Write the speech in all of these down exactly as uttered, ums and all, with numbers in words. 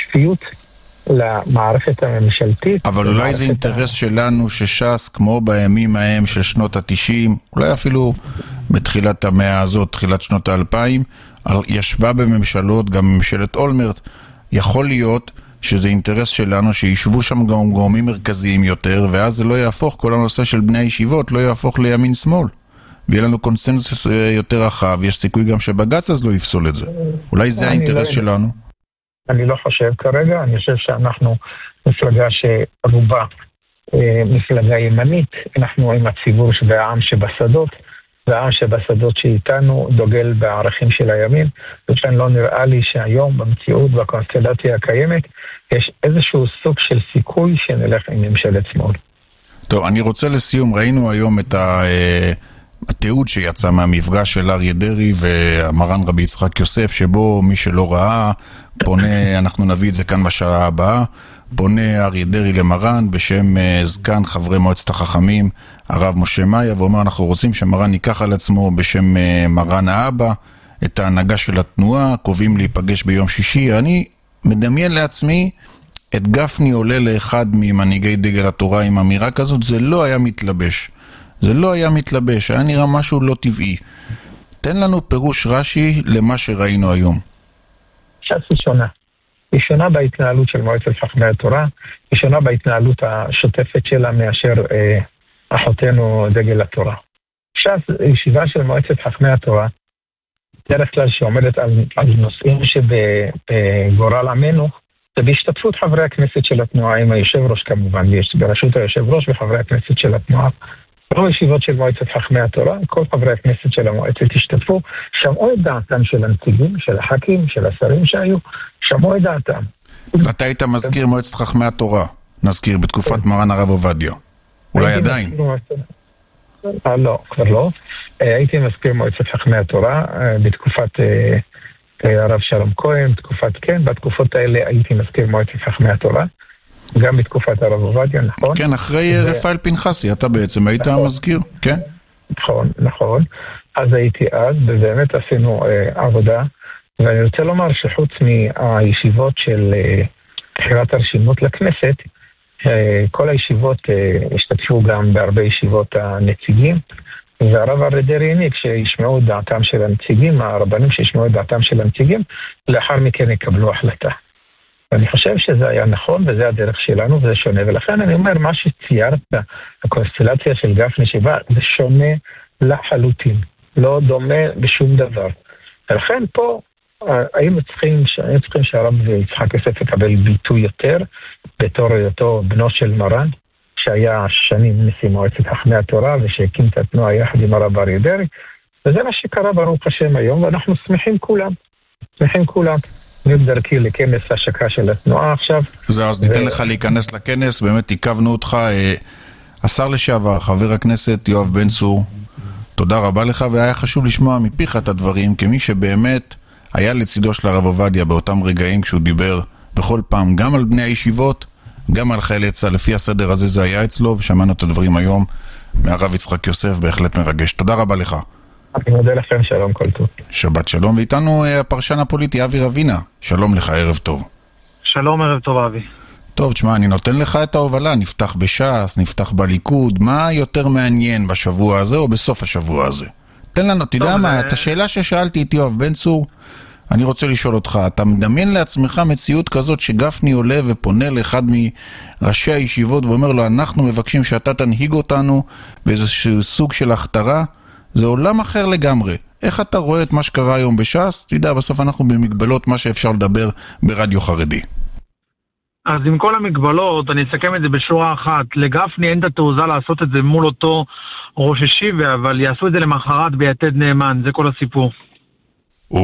צפיות למערכת הממשלתית. אבל אולי זה אינטרס שלנו שש"ס, כמו בימים ההם של שנות ה-תשעים, אולי אפילו בתחילת המאה הזאת, תחילת שנות ה-אלפיים, ישבה בממשלות, גם ממשלת אולמרט, יכול להיות שזה אינטרס שלנו שישבו שם גם גורמים מרכזיים יותר, ואז זה לא יהפוך, כל הנושא של בני הישיבות לא יהפוך לימין שמאל. ויהיה לנו קונסנזוס יותר רחב, יש סיכוי גם שבג"ץ אז לא יפסול את זה. אולי זה האינטרס שלנו? אני לא חושב כרגע, אני חושב שאנחנו מפלגה שרובה מפלגה ימנית, אנחנו עם הציבור והעם שבשדות, והעם שבשדות שאיתנו דוגל בערכים של הימין, ולכן לא נראה לי שהיום במציאות והקונסטלציה הקיימת יש איזשהו סוג של סיכוי שנלך עם ממשלת שמאל. טוב, אני רוצה לסיום, ראינו היום את ה... התיעוד שיצא מהמפגש של אריה דרעי והמרן רבי יצחק יוסף, שבו מי שלא ראה, פונה, אנחנו נביא את זה כאן בשעה הבאה, פונה אריה דרעי למרן בשם זקן חברי מועצת החכמים, הרב משה מאיה, ואומר אנחנו רוצים שמרן ייקח על עצמו בשם מרן האבא, את ההנהגה של התנועה, קובעים להיפגש ביום שישי. אני מדמיין לעצמי את גפני עולה לאחד ממנהיגי דגל התורה עם אמירה כזאת, זה לא היה מתלבש. זה לא היה מתלבש, היה נראה משהו לא טבעי. תן לנו פירוש רש"י למה שראינו היום. ש"ס היא שונה. היא שונה בהתנהלות של מועצת חכמי התורה, היא שונה בהתנהלות השוטפת שלה מאשר אה, אחותנו דגל התורה. ש"ס, ישיבה של מועצת חכמי התורה, דרך כלל שעומדת על, על נושאים שבגורל עמנו, זה בהשתתפות חברי הכנסת של התנועה, עם היושב ראש כמובן, בראשות היושב ראש וחברי הכנסת של התנועה, לא ישיבות של מועצת חכמי התורה, כל חברי הכנסת של המועצת השתתפו, שמעו את דעתם של הנציגים, של הח"כים, של השרים שהיו, שמעו את דעתם. ואתה היית מזכיר מועצת חכמי התורה, נזכיר, בתקופת מרן הרב עובדיה. אולי עדיין? לא, כבר לא. הייתי מזכיר מועצת חכמי התורה, בתקופת הרב שלום כהן, בתקופת כן, בתקופות האלה הייתי מזכיר מועצת חכמי התורה. גם בתקופת הרב עובדיה, נכון? כן, אחרי רפאל פנחסי, אתה בעצם היית המזכיר, כן? נכון, נכון. אז הייתי אז, ובאמת עשינו עבודה, ואני רוצה לומר שחוץ מהישיבות של בחירת הרשימות לכנסת, כל הישיבות השתתפו גם בהרבה ישיבות הנציגים, והרב אריה דרעי העניק שישמעו את דעתם של הנציגים, הרבנים שישמעו את דעתם של הנציגים, לאחר מכן יקבלו החלטה. ואני חושב שזה היה נכון, וזה הדרך שלנו, וזה שונה. ולכן אני אומר, מה שציירת, הקונסטלציה של גפני שבא, זה שונה לחלוטין. לא דומה בשום דבר. ולכן פה, היינו צריכים, היינו צריכים שהרב יצחק יוסף יקבל ביטוי יותר, בתור היותו בנו של מרן, שהיה שנים נשיא מועצת חכמי התורה, ושהקים את התנועה יחד עם הרב אריה דרעי, וזה מה שקרה ברוך השם היום, ואנחנו שמחים כולם. שמחים כולם. בדרכי לכנס השקה של התנועה עכשיו. זהו, אז ניתן לך להיכנס לכנס, באמת עיכבנו אותך. השר לשעבר, חבר הכנסת יואב בן צור, תודה רבה לך, והיה חשוב לשמוע מפיך את הדברים, כמי שבאמת היה לצידו של הרב עובדיה באותם רגעים כשהוא דיבר בכל פעם, גם על בני הישיבות, גם על חיילי צה"ל, לפי הסדר הזה זה היה אצלו, ושמענו את הדברים היום מהרב יצחק יוסף, בהחלט מרגש. תודה רבה לך. אני מודה לכם, שלום כל טוב. שבת שלום, ואיתנו הפרשן הפוליטי אבי רבינה. שלום לך, ערב טוב. שלום, ערב טוב אבי. טוב, תשמע, אני נותן לך את ההובלה, נפתח בש"ס, נפתח בליכוד, מה יותר מעניין בשבוע הזה או בסוף השבוע הזה? תן לנו, אתה יודע מה, את השאלה ששאלתי את יואב בן צור, אני רוצה לשאול אותך, אתה מדמיין לעצמך מציאות כזאת שגפני עולה ופונה לאחד מראשי הישיבות ואומר לו, אנחנו מבקשים שאתה תנהיג אותנו באיזשהו סוג של הכתרה? זה עולם אחר לגמרי. איך אתה רואה את מה שקרה היום בש"ס? תדע, בסוף אנחנו במגבלות מה שאפשר לדבר ברדיו חרדי. אז עם כל המגבלות, אני אסכם את זה בשורה אחת. לגפני אין את התעוזה לעשות את זה מול אותו ראש ישיבה, אבל יעשו את זה למחרת ביתד נאמן, זה כל הסיפור. או,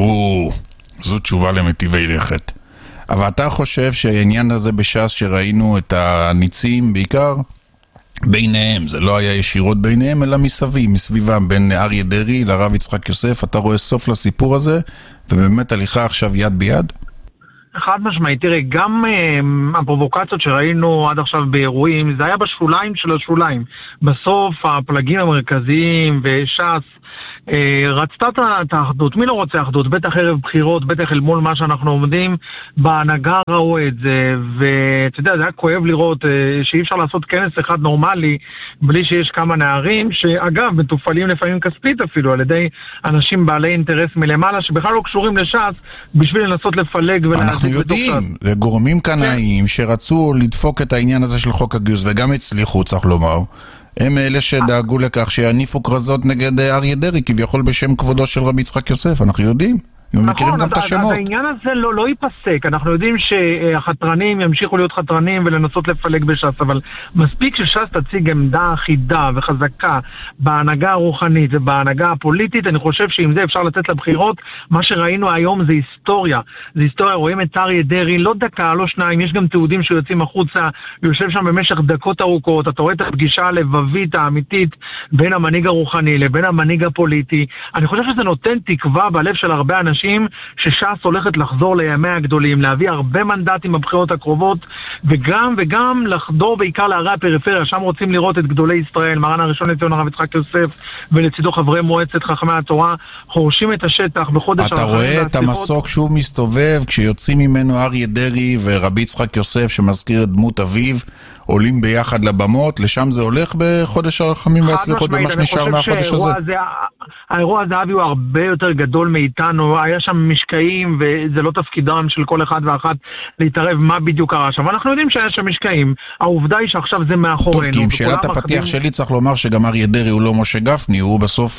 זו תשובה למטיבי לכת. אבל אתה חושב שהעניין הזה בש"ס שראינו את הניצים בעיקר, ביניהם, זה לא היה ישירות ביניהם, אלא מסביב, מסביבם, בין אריה דרעי לרב יצחק יוסף, אתה רואה סוף לסיפור הזה, ובאמת הליכה עכשיו יד ביד? חד משמעית, תראה, גם um, הפרובוקציות שראינו עד עכשיו באירועים, זה היה בשוליים של השוליים. בסוף הפלגים המרכזיים וש"ס רצתה את האחדות. מי לא רוצה אחדות? בטח ערב בחירות, בטח אל מול מה שאנחנו עומדים, בהנהגה ראו את זה, ואתה יודע, זה היה כואב לראות שאי אפשר לעשות כנס אחד נורמלי, בלי שיש כמה נערים, שאגב, מתופעלים לפעמים כספית אפילו, על ידי אנשים בעלי אינטרס מלמעלה, שבכלל לא קשורים לש"ס, בשביל לנסות לפלג ולהזיק. אנחנו יודעים, גורמים קנאיים שרצו לדפוק את העניין הזה של חוק הגיוס, וגם הצליחו, צריך לומר, הם אלה שדאגו לכך שיניפו כרזות נגד אריה דרעי, כביכול בשם כבודו של רבי יצחק יוסף, אנחנו יודעים. נכון, אז, אז העניין הזה לא, לא ייפסק. אנחנו יודעים שהחתרנים ימשיכו להיות חתרנים ולנסות לפלג בש"ס, אבל מספיק שש"ס תציג עמדה אחידה וחזקה בהנהגה הרוחנית ובהנהגה הפוליטית. אני חושב שעם זה אפשר לתת לבחירות. מה שראינו היום זה היסטוריה. זה היסטוריה, רואים את אריה דרעי, לא דקה, לא שניים, יש גם תיעודים שיוצאים החוצה, יושב שם במשך דקות ארוכות, אתה רואה את הפגישה הלבבית האמיתית בין המנהיג הרוחני לבין המנהיג הפוליטי. אני חושב שזה נותן תקווה בלב של הרבה אנשים שש"ס הולכת לחזור לימי הגדולים, להביא הרבה מנדטים בבחירות הקרובות, וגם וגם לחדור בעיקר לערי הפריפריה. שם רוצים לראות את גדולי ישראל, מרן הראשון לציון הרב יצחק יוסף, ולצידו חברי מועצת חכמי התורה, חורשים את השטח בחודש. אתה רואה את המסוק שוב מסתובב, כשיוצאים ממנו אריה דרעי ורבי יצחק יוסף, שמזכיר את דמות אביו, עולים ביחד לבמות, לשם זה הולך בחודש הרחמים והסליחות במה שנשאר מהחודש הזה? האירוע הזה אבי הוא הרבה יותר גדול מאיתנו, היה שם משקעים וזה לא תפקידם של כל אחד ואחת להתערב מה בדיוק קרה שם, אנחנו יודעים שהיה שם משקעים, העובדה היא שעכשיו זה מאחורינו. טוב, כי עם שאלת הפתיח שלי צריך לומר שגם אריה דרעי הוא לא משה גפני, הוא בסוף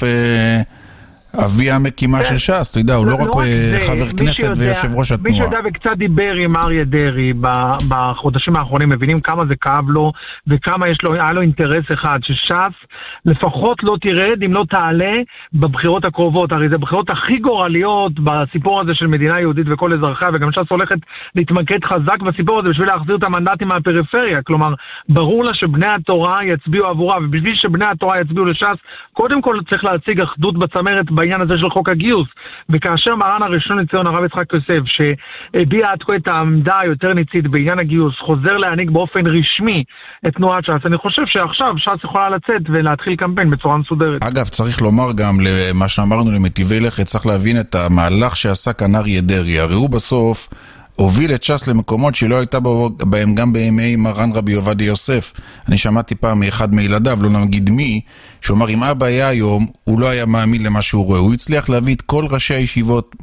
אבי המקימה של ש"ס, אתה יודע, הוא לא רק חבר כנסת ויושב ראש התנועה. מי שיודע וקצת דיבר עם אריה דרעי בחודשים האחרונים, מבינים כמה זה כאב לו, וכמה יש לו, היה לו אינטרס אחד, שש"ס לפחות לא תרד אם לא תעלה בבחירות הקרובות. הרי זה בחירות הכי גורליות בסיפור הזה של מדינה יהודית וכל אזרחיה, וגם ש"ס הולכת להתמקד חזק בסיפור הזה בשביל להחזיר את המנדטים מהפריפריה. כלומר, ברור לה שבני התורה יצביעו עבורה, ובשביל שבני התורה יצביעו לש"ס, קודם כל צריך להציג אחדות בצמרת בעניין הזה של חוק הגיוס. וכאשר מרן הראשון לציון הרב יצחק יוסף, שהביע עד כה את העמדה היותר ניצית בעניין הגיוס, חוזר להעניק באופן רשמי את תנועת ש"ס, אני חושב שעכשיו ש"ס יכולה לצאת ולהתחיל קמפיין בצורה מסודרת. אגב, צריך לומר גם למה שאמרנו למטיבי לכת, צריך להבין את המהלך שעשה כאן אריה דרעי. הרי הוא בסוף הוביל את ש"ס למקומות שלא הייתה בהם גם בימי מרן רבי עובדיה יוסף. אני שמעתי פעם מאחד מילדיו, לא נגיד מי, שאומר אם אבא היה היום, הוא לא היה מאמין למה שהוא רואה. הוא הצליח להביא את כל ראשי הישיבות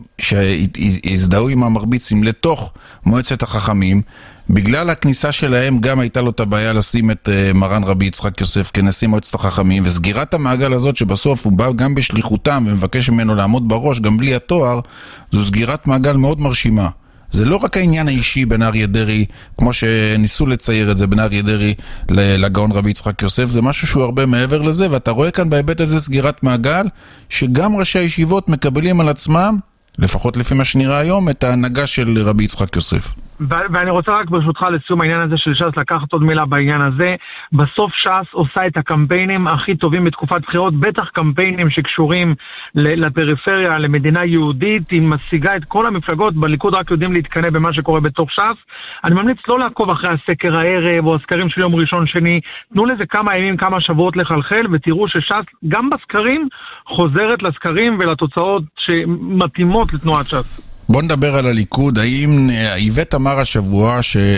שהזדהו עם המרביצים לתוך מועצת החכמים. בגלל הכניסה שלהם גם הייתה לו את הבעיה לשים את מרן רבי יצחק יוסף כנשיא מועצת החכמים, וסגירת המעגל הזאת שבסוף הוא בא גם בשליחותם ומבקש ממנו לעמוד בראש גם בלי התואר, זו סגירת מעגל מאוד מרשימה. זה לא רק העניין האישי בין אריה דרעי, כמו שניסו לצייר את זה בין אריה דרעי לגאון רבי יצחק יוסף, זה משהו שהוא הרבה מעבר לזה, ואתה רואה כאן בהיבט הזה סגירת מעגל, שגם ראשי הישיבות מקבלים על עצמם, לפחות לפי מה שנראה היום, את ההנהגה של רבי יצחק יוסף. ואני רוצה רק ברשותך לסיום העניין הזה של ש"ס לקחת עוד מילה בעניין הזה. בסוף ש"ס עושה את הקמפיינים הכי טובים בתקופת בחירות, בטח קמפיינים שקשורים לפריפריה, למדינה יהודית. היא משיגה את כל המפלגות, בליכוד רק יודעים להתקנא במה שקורה בתוך ש"ס. אני ממליץ לא לעקוב אחרי הסקר הערב או הסקרים של יום ראשון שני, תנו לזה כמה ימים, כמה שבועות לחלחל, ותראו שש"ס גם בסקרים חוזרת לסקרים ולתוצאות שמתאימות לתנועת ש"ס. בוא נדבר על הליכוד. האם איווט אמר השבוע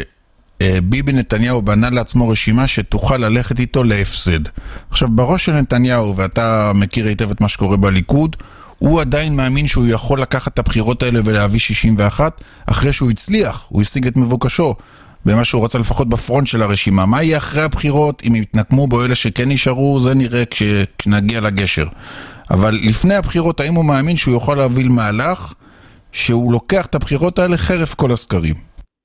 שביבי נתניהו בנה לעצמו רשימה שתוכל ללכת איתו להפסד. עכשיו, בראש של נתניהו, ואתה מכיר היטב את מה שקורה בליכוד, הוא עדיין מאמין שהוא יכול לקחת את הבחירות האלה ולהביא שישים ואחת, אחרי שהוא הצליח, הוא השיג את מבוקשו, במה שהוא רצה לפחות בפרונט של הרשימה. מה יהיה אחרי הבחירות, אם יתנקמו בו אלה שכן נשארו, זה נראה כשנגיע לגשר. אבל לפני הבחירות, האם הוא מאמין שהוא יכול להוביל מהלך שהוא לוקח את הבחירות האלה חרף כל הסקרים?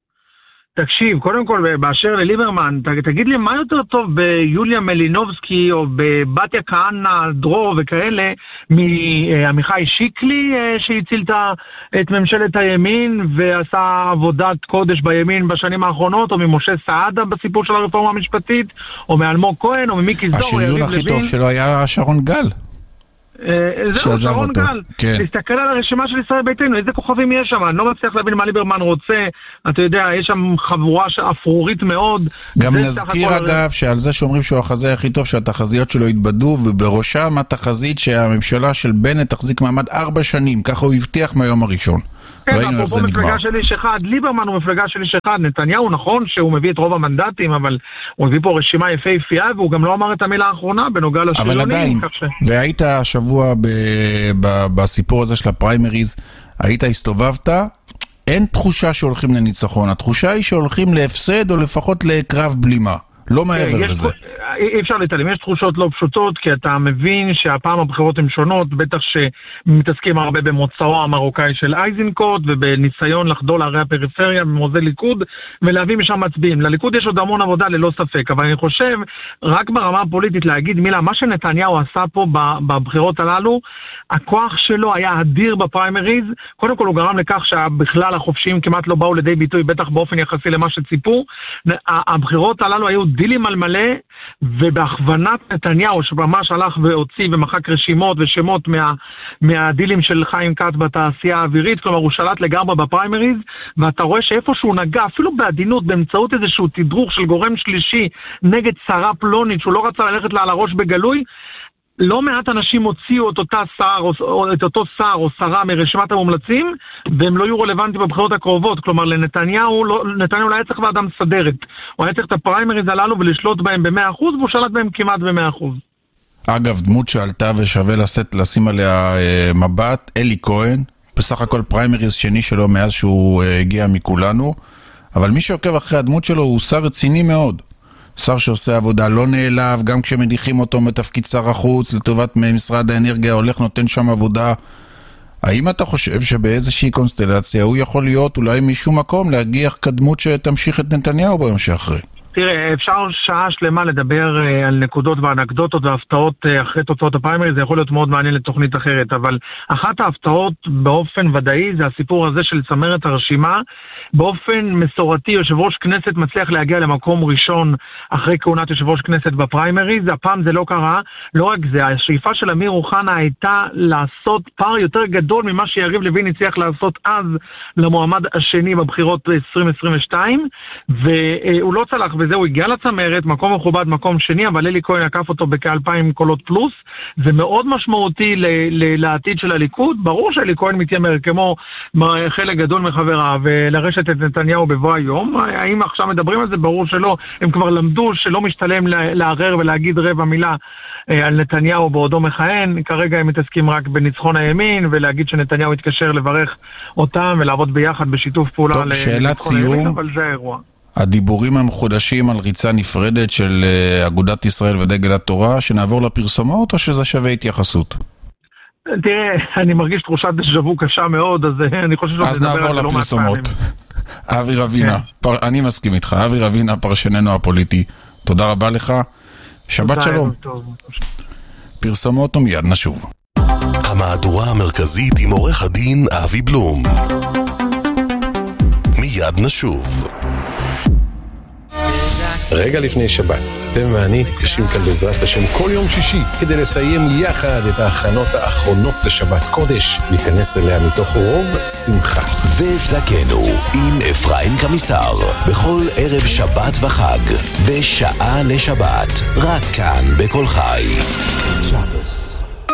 תקשיב, קודם כל, באשר לליברמן, תגיד לי, מה יותר טוב ביוליה מלינובסקי או בבתיה כהנא, דרור וכאלה, מעמיחי שיקלי שהציל את ממשלת הימין ועשה עבודת קודש בימין בשנים האחרונות, או ממשה סעדה בסיפור של הרפורמה המשפטית, או מאלמוג כהן, או ממיקי זוהר. השריון הכי טוב שלו היה שרון גל. זהו, שרון גל, להסתכל על הרשימה של ישראל ביתנו, איזה כוכבים יש שם, אני לא מצליח להבין מה ליברמן רוצה, אתה יודע, יש שם חבורה אפרורית מאוד. גם נזכיר אגב שעל זה שאומרים שהוא החזאי הכי טוב, שהתחזיות שלו התבדו, ובראשם התחזית שהממשלה של בנט תחזיק מעמד ארבע שנים, ככה הוא הבטיח מהיום הראשון. כן, אפרופו מפלגה של איש אחד, ליברמן הוא מפלגה של איש אחד, נתניהו נכון שהוא מביא את רוב המנדטים, אבל הוא מביא פה רשימה יפהפייה, והוא גם לא אמר את המילה האחרונה בנוגע לשריונים. אבל עדיין, והיית השבוע בסיפור הזה של הפריימריז, היית הסתובבת, אין תחושה שהולכים לניצחון, התחושה היא שהולכים להפסד או לפחות לקרב בלימה, לא מעבר לזה. אי אפשר להתעלם, יש תחושות לא פשוטות, כי אתה מבין שהפעם הבחירות הן שונות, בטח שמתעסקים הרבה במוצאו המרוקאי של אייזנקוט, ובניסיון לחדול לערי הפריפריה במוזי ליכוד, ולהביא משם מצביעים. לליכוד יש עוד המון עבודה ללא ספק, אבל אני חושב, רק ברמה הפוליטית להגיד מילה, מה שנתניהו עשה פה בבחירות הללו, הכוח שלו היה אדיר בפריימריז, קודם כל הוא גרם לכך שבכלל החופשיים כמעט לא באו לידי ביטוי, בטח באופן יחסי למה שציפו. הבחירות הללו היו דילים על מלא, ובהכוונת נתניהו שממש הלך והוציא ומחק רשימות ושמות מה, מהדילים של חיים כץ בתעשייה האווירית, כלומר הוא שלט לגמרי בפריימריז, ואתה רואה שאיפה שהוא נגע, אפילו בעדינות, באמצעות איזשהו תדרוך של גורם שלישי נגד שרה פלונית, שהוא לא רצה ללכת לה על הראש בגלוי, לא מעט אנשים הוציאו את אותה שר, או, את אותו שר או שרה מרשימת המומלצים, והם לא יהיו רלוונטיים בבחירות הקרובות. כלומר, לנתניהו, לא, נתניהו לא היה צריך ועדה מסדרת. הוא היה צריך את הפריימריז הללו ולשלוט בהם ב-מאה אחוז, והוא שלט בהם כמעט ב-מאה אחוז. אגב, דמות שעלתה ושווה לשאת, לשים עליה אה, מבט, אלי כהן, בסך הכל פריימריז שני שלו מאז שהוא אה, הגיע מכולנו, אבל מי שעוקב אחרי הדמות שלו הוא שר רציני מאוד. שר שעושה עבודה לא נעלב, גם כשמדיחים אותו מתפקיד שר החוץ לטובת משרד האנרגיה, הולך נותן שם עבודה. האם אתה חושב שבאיזושהי קונסטלציה הוא יכול להיות אולי משום מקום להגיח כדמות שתמשיך את נתניהו ביום שאחרי? תראה, אפשר שעה שלמה לדבר על נקודות ואנקדוטות והפתעות אחרי תוצאות הפריימריז, זה יכול להיות מאוד מעניין לתוכנית אחרת, אבל אחת ההפתעות באופן ודאי זה הסיפור הזה של צמרת הרשימה. באופן מסורתי, יושב ראש כנסת מצליח להגיע למקום ראשון אחרי כהונת יושב ראש כנסת בפריימריז, הפעם זה לא קרה. לא רק זה, השאיפה של אמיר אוחנה הייתה לעשות פער יותר גדול ממה שיריב לוין הצליח לעשות אז למועמד השני בבחירות עשרים עשרים ושתיים, והוא לא צלח, וזה הוא הגיע לצמרת, מקום מכובד, מקום שני, אבל אלי כהן עקף אותו בכ-אלפיים קולות פלוס. זה מאוד משמעותי ל- ל- לעתיד של הליכוד. ברור שאלי כהן מתיימר כמו חלק גדול מחבריו ולרשת את נתניהו בבוא היום. האם עכשיו מדברים על זה? ברור שלא. הם כבר למדו שלא משתלם לערער ולהגיד רבע מילה על נתניהו בעודו מכהן. כרגע הם מתעסקים רק בניצחון הימין, ולהגיד שנתניהו יתקשר לברך אותם ולעבוד ביחד בשיתוף פעולה. טוב, שאלת סיום. אבל זה האירוע. הדיבורים המחודשים על ריצה נפרדת של אגודת ישראל ודגל התורה, שנעבור לפרסומות או שזה שווה התייחסות? תראה, אני מרגיש תחושת דז'ה-וו קשה מאוד, אז אני חושב שלא אז נעבור לפרסומות. אבי רבינה, פר... אני מסכים איתך, אבי רבינה, פרשננו הפוליטי. תודה רבה לך, שבת שלום. פרסומות ומיד נשוב. המהדורה המרכזית עם עורך הדין אבי בלום. מיד נשוב. רגע לפני שבת, אתם ואני נפגשים כאן בעזרת השם כל יום שישי כדי לסיים יחד את ההכנות האחרונות לשבת קודש, להיכנס אליה מתוך רוב שמחה. וזקנו עם אפרים קמיסר בכל ערב שבת וחג בשעה לשבת, רק כאן בכל חי. שבס.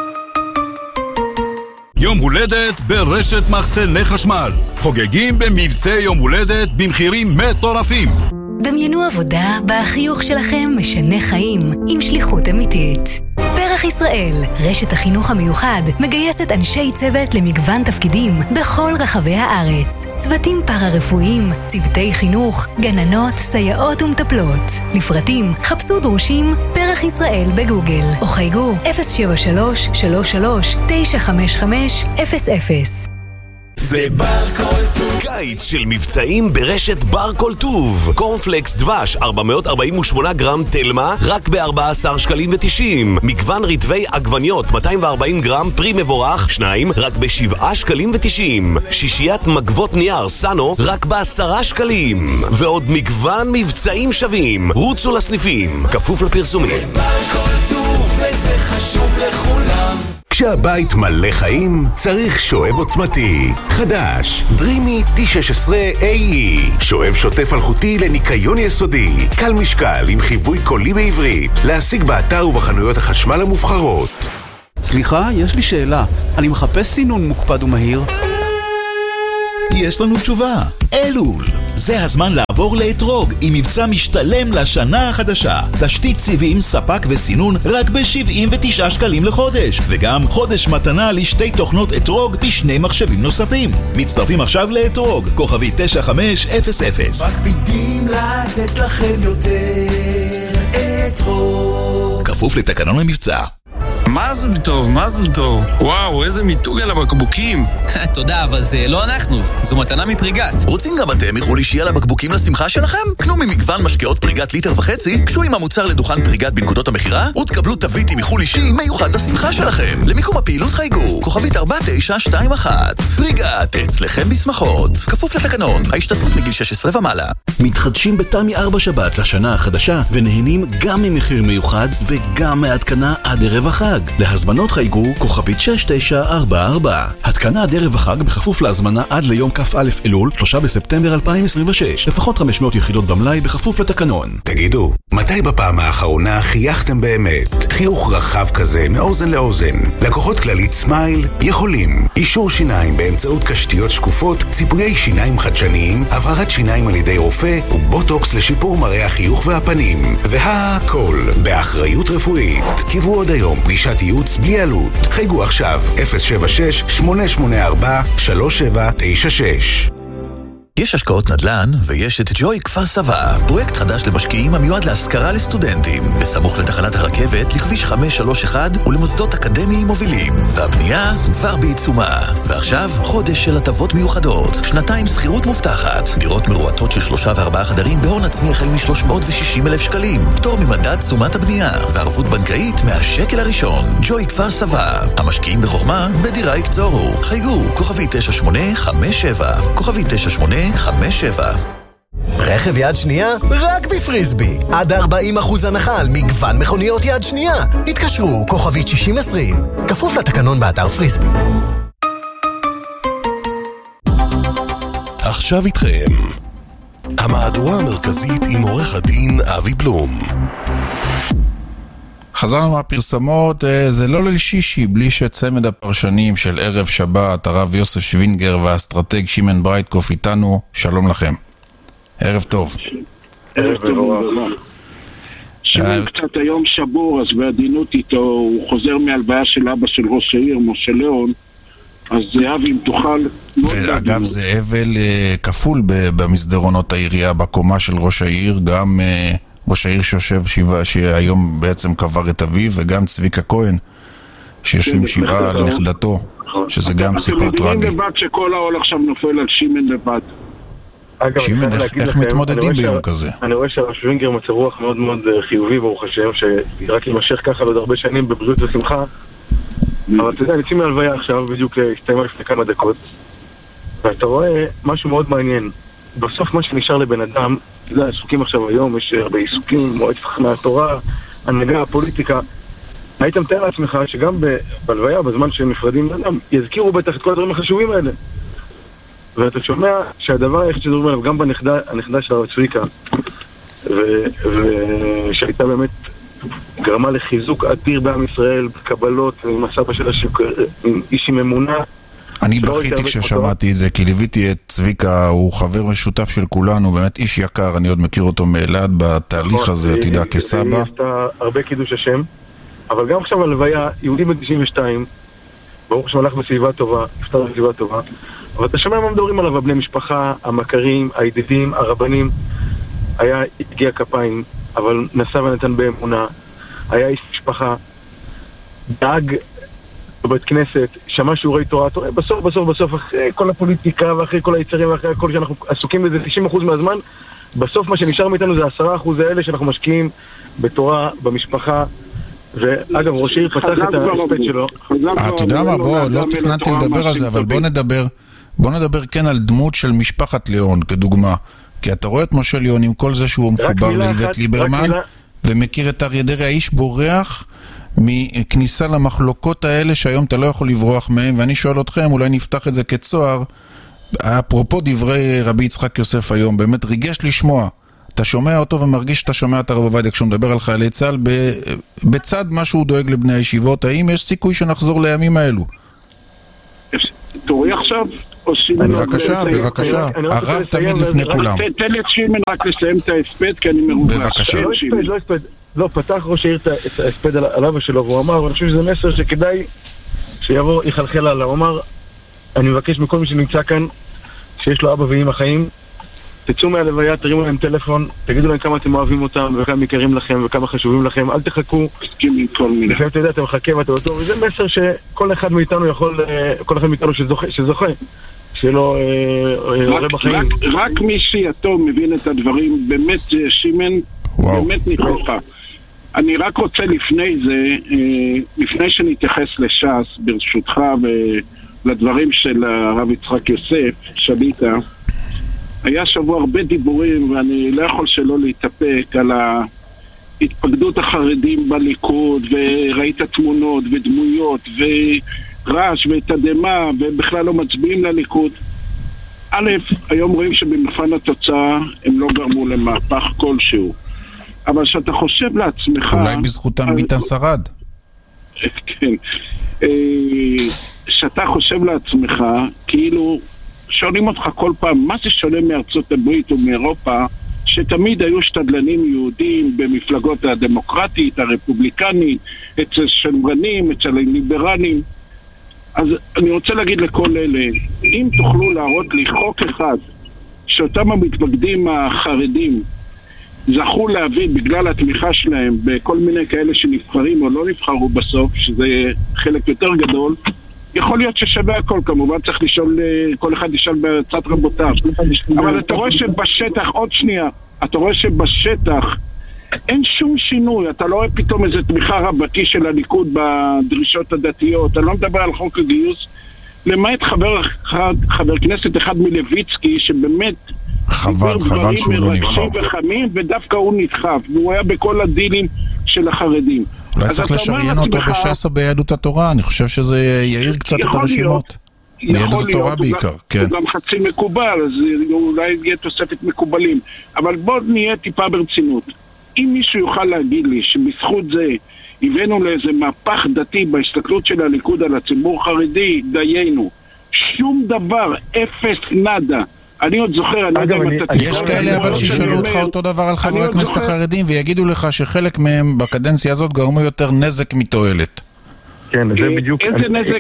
יום הולדת ברשת מחסני חשמל. חוגגים במבצע יום הולדת במחירים מטורפים. דמיינו עבודה בחיוך שלכם משנה חיים עם שליחות אמיתית. פרח ישראל, רשת החינוך המיוחד, מגייסת אנשי צוות למגוון תפקידים בכל רחבי הארץ. צוותים פארה-רפואיים, צוותי חינוך, גננות, סייעות ומטפלות. לפרטים, חפשו דרושים פרח ישראל בגוגל, או חייגו אפס שבע שלוש שלוש שלוש תשע חמש חמש אפס אפס. זה בר כל טוב. קיץ של מבצעים ברשת בר כל טוב. קורנפלקס דבש ארבע מאות ארבעים ושמונה גרם תלמה רק ב-ארבעה עשר שקלים ותשעים. מגוון רטבי עגבניות מאתיים וארבעים גרם פרי מבורך שניים רק ב-שבעה שקלים ותשעים. שישיית מגבות נייר סאנו רק ב-עשרה שקלים. ועוד מגוון מבצעים שווים. רוצו לסניפים, כפוף לפרסומים. זה בר כל טוב וזה חיים. חשוב לכולם. כשהבית מלא חיים, צריך שואב עוצמתי. חדש, דרימי טי שש עשרה איי אי. שואב שוטף אלחוטי לניקיון יסודי. קל משקל עם חיווי קולי בעברית. להשיג באתר ובחנויות החשמל המובחרות. סליחה, יש לי שאלה. אני מחפש סינון מוקפד ומהיר. יש לנו תשובה. אלול. זה הזמן לעבור לאתרוג עם מבצע משתלם לשנה החדשה. תשתית סיבים, ספק וסינון רק ב-שבעים ותשעה שקלים לחודש. וגם חודש מתנה לשתי תוכנות אתרוג בשני מחשבים נוספים. מצטרפים עכשיו לאתרוג, כוכבי תשע חמש אפס אפס. מקפידים לתת לכם יותר אתרוג. כפוף לתקנון המבצע. מזל טוב, מזל טוב. וואו, איזה מיתוג על הבקבוקים. תודה, אבל זה לא אנחנו. זו מתנה מפריגת. רוצים גם אתם מחול אישי על הבקבוקים לשמחה שלכם? קנו ממגוון משקאות פריגת ליטר וחצי, קשו עם המוצר לדוכן פריגת בנקודות המחירה, ותקבלו תווית עם מחול אישי מיוחד לשמחה שלכם. למיקום הפעילות חייגו, כוכבית ארבע תשע שתיים אחת. פריגת, אצלכם בשמחות. כפוף לתקנון, ההשתתפות מגיל שש עשרה ומעלה. מתחדשים בתמי ארבע שבת לשנה החדשה, ונהנים גם ממחיר מיוחד וגם מהתקנה עד ערב החג. להזמנות חייגו כוכבית שש תשע ארבע ארבע. התקנה עד ערב החג בכפוף להזמנה עד ליום כ"א אלול, שלושה בספטמבר אלפיים עשרים ושש. לפחות חמש מאות יחידות במלאי בכפוף לתקנון. תגידו, מתי בפעם האחרונה חייכתם באמת? חיוך רחב כזה מאוזן לאוזן. לקוחות כללית סמייל יכולים. אישור שיניים באמצעות קשתיות שקופות, ציפויי שיניים חדשניים, הבהרת שיניים על ידי רופא ובוטוקס לשיפור מראה החיוך והפנים. והכל באחריות רפואית. קיבו עוד היום פגישת ייעוץ בלי עלות. חייגו עכשיו אפס שבע שש שמונה שמונה ארבע שלוש שבע תשע שש. יש השקעות נדל"ן ויש את ג'וי כפר סבא, פרויקט חדש למשקיעים המיועד להשכרה לסטודנטים, בסמוך לתחנת הרכבת, לכביש חמש שלוש אחת ולמוסדות אקדמיים מובילים, והבנייה כבר בעיצומה. ועכשיו חודש של הטבות מיוחדות, שנתיים שכירות מובטחת, דירות מרועטות של שלושה וארבעה חדרים בהון עצמי החל מ-שלוש מאות ושישים אלף שקלים, פטור ממדד תשומת הבנייה, וערבות בנקאית מהשקל הראשון. ג'וי כפר סבא, המשקיעים בחוכמה בדירה יקצורו. חייגו, כוכבי תשע שמונה חמש שבע, כוכבי תשע שמונה חמש שבע. רכב יד שנייה? רק בפריסבי. עד ארבעים אחוז הנחה על מגוון מכוניות יד שנייה. התקשרו, כוכבית שישים עשרים. כפוף לתקנון באתר פריסבי. עכשיו איתכם המהדורה המרכזית עם עורך הדין אבי בלום. חזרנו מהפרסמות, זה לא ליל שישי בלי שצמד הפרשנים של ערב שבת, הרב יוסף שווינגר והאסטרטג שימן ברייטקוף איתנו. שלום לכם. ערב טוב. ערב טוב. שימן קצת היום שבור, אז בעדינות איתו, הוא חוזר מהלוויה של אבא של ראש העיר, משה ליאון, אז זהבי אם תוכל... ואגב זה אבל כפול במסדרונות העירייה, בקומה של ראש העיר, גם... ראש העיר שיושב שבעה, שהיום בעצם קבר את אביו, וגם צביקה כהן, שיושבים שבעה על נכדתו, שזה גם סיפור טרגי. אתם מבינים לבד שכל העול עכשיו נופל על שימן לבד. שימן, איך מתמודדים ביום כזה? אני רואה שהשווינגר מצב רוח מאוד מאוד חיובי, ברוך השם, שרק יימשך ככה עוד הרבה שנים בבריאות ושמחה. אבל אתה יודע, אני יוצאים מהלוויה עכשיו, בדיוק הסתיימה לפני כמה דקות, ואתה רואה משהו מאוד מעניין. בסוף מה שנשאר לבן אדם, זה העיסוקים עכשיו היום, יש הרבה עיסוקים, מועצת חכמי התורה, הנהגה, הפוליטיקה. היית מתאר לעצמך שגם בלוויה, בזמן שהם נפרדים לאדם, יזכירו בטח את כל הדברים החשובים האלה. ואתה שומע שהדבר היחיד שדורים עליו, גם בנכדה, הנכדה של הרב צביקה, ושהייתה באמת גרמה לחיזוק אדיר בעם ישראל, בקבלות, עם הסבא של השוק, איש עם אמונה, אני בכיתי כששמעתי את זה, כי ליוויתי את צביקה, הוא חבר משותף של כולנו, באמת איש יקר, אני עוד מכיר אותו מאלעד בתהליך הזה, תדע, כסבא. היא עשתה הרבה קידוש השם, אבל גם עכשיו הלוויה, יהודי ב-תשעים ושתיים, ברוך השם הלך בסביבה טובה, נפטר בסביבה טובה, אבל אתה שומע מה מדברים עליו, הבני משפחה, המכרים, הידידים, הרבנים, היה הגיע כפיים, אבל נסע ונתן באמונה, היה איש משפחה, דאג בבית כנסת, שמע שיעורי תורה, תורה, בסוף, בסוף, בסוף, אחרי כל הפוליטיקה ואחרי כל היצרים ואחרי הכל שאנחנו עסוקים בזה תשעים אחוז מהזמן, בסוף מה שנשאר מאיתנו זה עשרה אחוז האלה שאנחנו משקיעים בתורה, במשפחה, ואגב, ראש העיר פתח את ההספט שלו. אתה יודע מה, בוא, לא תכננתי לדבר על זה, אבל בוא נדבר, בוא נדבר כן על דמות של משפחת ליאון, כדוגמה, כי אתה רואה את משה ליאון עם כל זה שהוא מחובר לאיווט ליברמן, ומכיר את אריה דרעי, האיש בורח מכניסה למחלוקות האלה שהיום אתה לא יכול לברוח מהם, ואני שואל אתכם, אולי נפתח את זה כצוהר, אפרופו דברי רבי יצחק יוסף היום, באמת ריגש לשמוע, אתה שומע אותו ומרגיש שאתה שומע את הרב עובדיה כשהוא מדבר על חיילי צה"ל, בצד מה שהוא דואג לבני הישיבות, האם יש סיכוי שנחזור לימים האלו? תורי עכשיו? בבקשה, בבקשה, הרב תמיד לפני כולם. תן לי את שימן רק לסיים את ההספד, כי אני מרובש. בבקשה. לא הספד, לא הספד. לא, פתח ראש העיר את ההספד על אבא שלו, והוא אמר, ואני חושב שזה מסר שכדאי שיבוא, יחלחל עליו. הוא אמר, אני מבקש מכל מי שנמצא כאן, שיש לו אבא ואמא חיים, תצאו מהלוויה, תרימו להם טלפון, תגידו להם כמה אתם אוהבים אותם, וכמה יקרים לכם, וכמה חשובים לכם, אל תחכו. לפעמים אתה יודע, אתה מחכה ואתה אותו, וזה מסר שכל אחד מאיתנו יכול, כל אחד מאיתנו שזוכה, שלא הורה בחיים. רק מי שיתום מבין את הדברים, באמת שימן, באמת נכוחה. אני רק רוצה לפני זה, לפני שנתייחס לש"ס, ברשותך ולדברים של הרב יצחק יוסף, שביטה, היה שבוע הרבה דיבורים, ואני לא יכול שלא להתאפק על ההתפקדות החרדים בליכוד, וראית תמונות ודמויות ורעש ותדמה, ובכלל לא מצביעים לליכוד. א', היום רואים שבמבחן התוצאה הם לא גרמו למהפך כלשהו. אבל שאתה חושב לעצמך... אולי בזכותם ביטן שרד. כן. שאתה חושב לעצמך, כאילו... שואלים אותך כל פעם, מה זה שונה מארצות הברית ומאירופה, שתמיד היו שתדלנים יהודים במפלגות הדמוקרטית, הרפובליקנית, אצל שמרנים, אצל ליברלים. אז אני רוצה להגיד לכל אלה, אם תוכלו להראות לי חוק אחד, שאותם המתפקדים החרדים זכו להביא בגלל התמיכה שלהם בכל מיני כאלה שנבחרים או לא נבחרו בסוף, שזה חלק יותר גדול, יכול להיות ששווה הכל, כמובן צריך לשאול, כל אחד לשאול בצד רבותיו. אבל אתה רואה שבשטח, עוד שנייה, אתה רואה שבשטח אין שום שינוי, אתה לא רואה פתאום איזו תמיכה רבתי של הליכוד בדרישות הדתיות, אתה לא מדבר על חוק הגיוס, למעט חבר, חבר כנסת אחד מלוויצקי, שבאמת חבל, חבל שהוא לא נבחר. וחמים, ודווקא הוא נדחף, והוא היה בכל הדילים של החרדים. אולי צריך לשריין אותו בש"ס או ביהדות התורה, אני חושב שזה יעיר קצת את הרשימות. ביהדות התורה בעיקר, כן. הוא גם חצי מקובל, אז אולי יהיה תוספת מקובלים. אבל בואו נהיה טיפה ברצינות. אם מישהו יוכל להגיד לי שבזכות זה הבאנו לאיזה מהפך דתי בהסתכלות של הליכוד על הציבור חרדי, דיינו. שום דבר, אפס נדה. אני עוד זוכר, אני יודע אם אתה... יש כאלה אבל שישאלו אותך אותו דבר על חברי הכנסת החרדים ויגידו לך שחלק מהם בקדנציה הזאת גרמו יותר נזק מתועלת. כן, זה בדיוק... איזה נזק,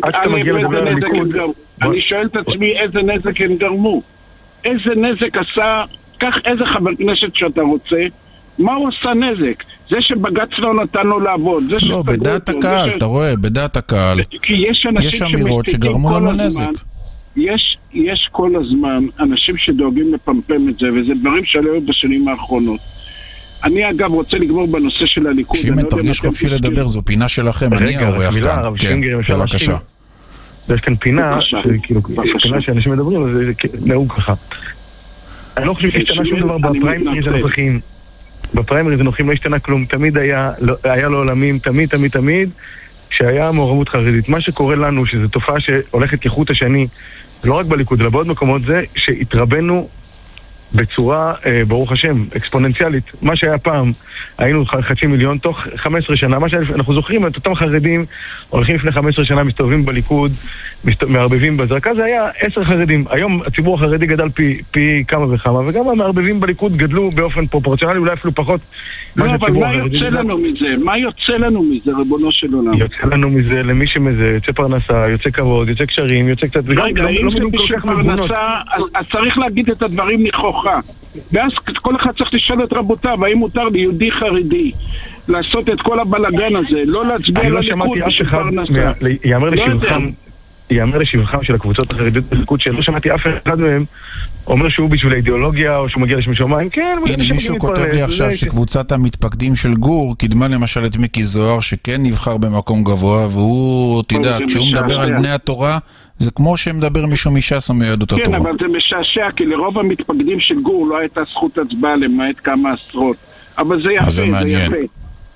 אני שואל את עצמי איזה נזק הם גרמו. איזה נזק עשה, קח איזה חבר כנסת שאתה רוצה, מה הוא עשה נזק? זה שבג"ץ לא נתן לו לעבוד. לא, בדעת הקהל, אתה רואה, בדעת הקהל. יש אמירות שגרמו לנו נזק. יש, יש כל הזמן אנשים שדואגים לפמפם את זה, וזה דברים שעלו בשנים האחרונות. אני אגב רוצה לגמור בנושא של הליכוד. שימן, תרגיש חופשי לדבר, זו פינה שלכם, אני האורח כאן. כן, בבקשה. יש כאן פינה, כאילו, פינה שאנשים מדברים, אז זה נהוג ככה. אני לא חושב שהשתנה שום דבר בפריימריז הנוכחים. בפריימריז הנוכחים לא השתנה כלום, תמיד היה, היה לו עולמים, תמיד, תמיד, תמיד, שהיה מעורבות חרדית. מה שקורה לנו, שזו תופעה שהולכת כחוט השני, לא רק בליכוד, אלא בעוד מקומות, זה שהתרבנו בצורה, אה, ברוך השם, אקספוננציאלית. מה שהיה פעם, היינו חצי מיליון, תוך חמש עשרה שנה, מה שאנחנו זוכרים, את אותם חרדים, הולכים לפני חמש עשרה שנה, מסתובבים בליכוד, מסת... מערבבים בזרקה, זה היה עשר חרדים. היום הציבור החרדי גדל פי, פי כמה וכמה, וגם המערבבים בליכוד גדלו באופן פרופורציונלי, אולי אפילו פחות. לא, אבל מה יוצא לנו מזה? מה יוצא לנו מזה, ריבונו של עולם? יוצא לנו מזה, למי שמזה, יוצא פרנסה, יוצא כבוד, יוצא קשרים, יוצא קצת... רגע, אם זה מישהו פרנסה, אז צריך להגיד את הדברים נכוחה. ואז כל אחד צריך לשאול את רבותיו, האם מותר ליהודי חרדי לעשות את כל הבלגן הזה, לא להצביע לליכוד בשביל פרנסה. יאמר לשבחם, יאמר לשבחם של הקבוצות החרדיות בליכוד, שלא שמעתי אף אחד מהם אומר שהוא בשביל האידיאולוגיה או שהוא מגיע לשם שמיים. כן, הנה מישהו כותב לי עכשיו שקבוצת המתפקדים של גור קידמה למשל את מיקי זוהר שכן נבחר במקום גבוה, והוא, תדע, כשהוא מדבר על בני התורה זה כמו שמדבר מישהו מש"ס או מיהדות התורה. כן, אבל זה משעשע, כי לרוב המתפקדים של גור לא הייתה זכות הצבעה למעט כמה עשרות. אבל זה יפה, זה יפה.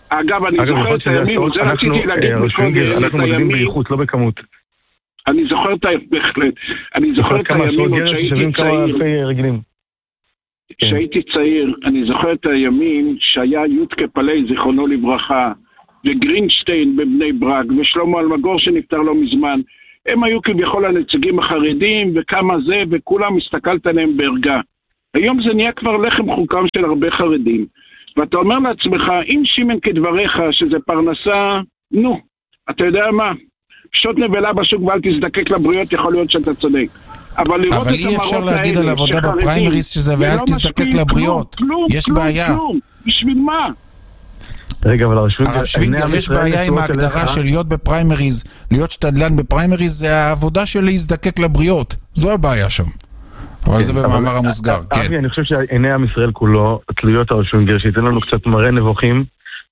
אגב, אני זוכר את הימים, זה רציתי להגיד מקודם, אנחנו מודדים באיכות, לא בכמות. אני זוכר את בהחלט, אני זוכר את הימים עוד שהייתי צעיר, כשהייתי צעיר, אני זוכר את הימים שהיה יודקה פלי, זיכרונו לברכה, וגרינשטיין בבני ברק, ושלמה אלמגור שנפטר לא מזמן, הם היו כביכול הנציגים החרדים, וכמה זה, וכולם הסתכלת עליהם בהרגע. היום זה נהיה כבר לחם חוקם של הרבה חרדים. ואתה אומר לעצמך, אם שימן כדבריך, שזה פרנסה, נו, אתה יודע מה? פשוט נבלה בשוק ואל תזדקק לבריות, יכול להיות שאתה צודק. אבל, אבל אי אפשר להגיד על עבודה בפריימריס שזה ואל תזדקק לבריות. כלום, יש כלום, בעיה. כלום. בשביל מה? רגע, אבל הרב שווינגר, יש בעיה עם ההגדרה של להיות בפריימריז, להיות שתדלן בפריימריז, זה העבודה של להזדקק לבריות. זו הבעיה שם. אבל זה במאמר המוסגר, כן. אבי, אני חושב שעיני עם ישראל כולו, תלויות הרב שווינגר, שייתן לנו קצת מראה נבוכים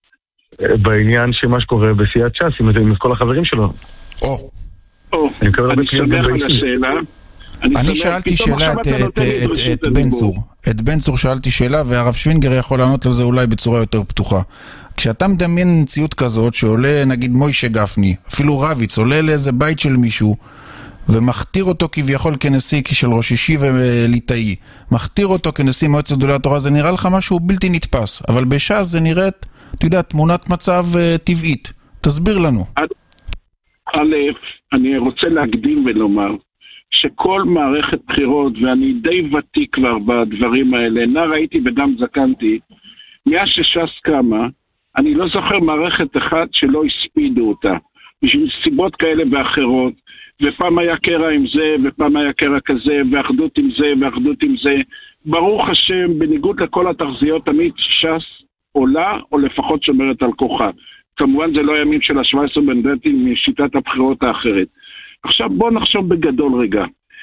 בעניין שמה שקורה בסיעת ש"ס, עם כל החברים שלו. או. או, אני שמח על השאלה. אני שאלתי שאלה את בן צור. את בן צור שאלתי שאלה, והרב שווינגר יכול לענות על זה אולי בצורה יותר פתוחה. כשאתה מדמיין מציאות כזאת שעולה נגיד מוישה גפני, אפילו רביץ, עולה לאיזה בית של מישהו, ומכתיר אותו כביכול כנשיא של ראש אישי וליטאי, מכתיר אותו כנשיא מועצת גדולי התורה, זה נראה לך משהו בלתי נתפס, אבל בש"ס זה נראית, אתה יודע, תמונת מצב טבעית. תסביר לנו. א', אני רוצה להקדים ולומר, שכל מערכת בחירות, ואני די ותיק כבר בדברים האלה, נער הייתי וגם זקנתי, מאז שש"ס קמה, אני לא זוכר מערכת אחת שלא הספידו אותה, בשביל סיבות כאלה ואחרות, ופעם היה קרע עם זה, ופעם היה קרע כזה, ואחדות עם זה, ואחדות עם זה. ברוך השם, בניגוד לכל התחזיות, תמיד ש"ס עולה, או לפחות שומרת על כוחה. כמובן זה לא הימים של ה-שבעה עשר מנדטים משיטת הבחירות האחרת. עכשיו בוא נחשוב בגדול רגע.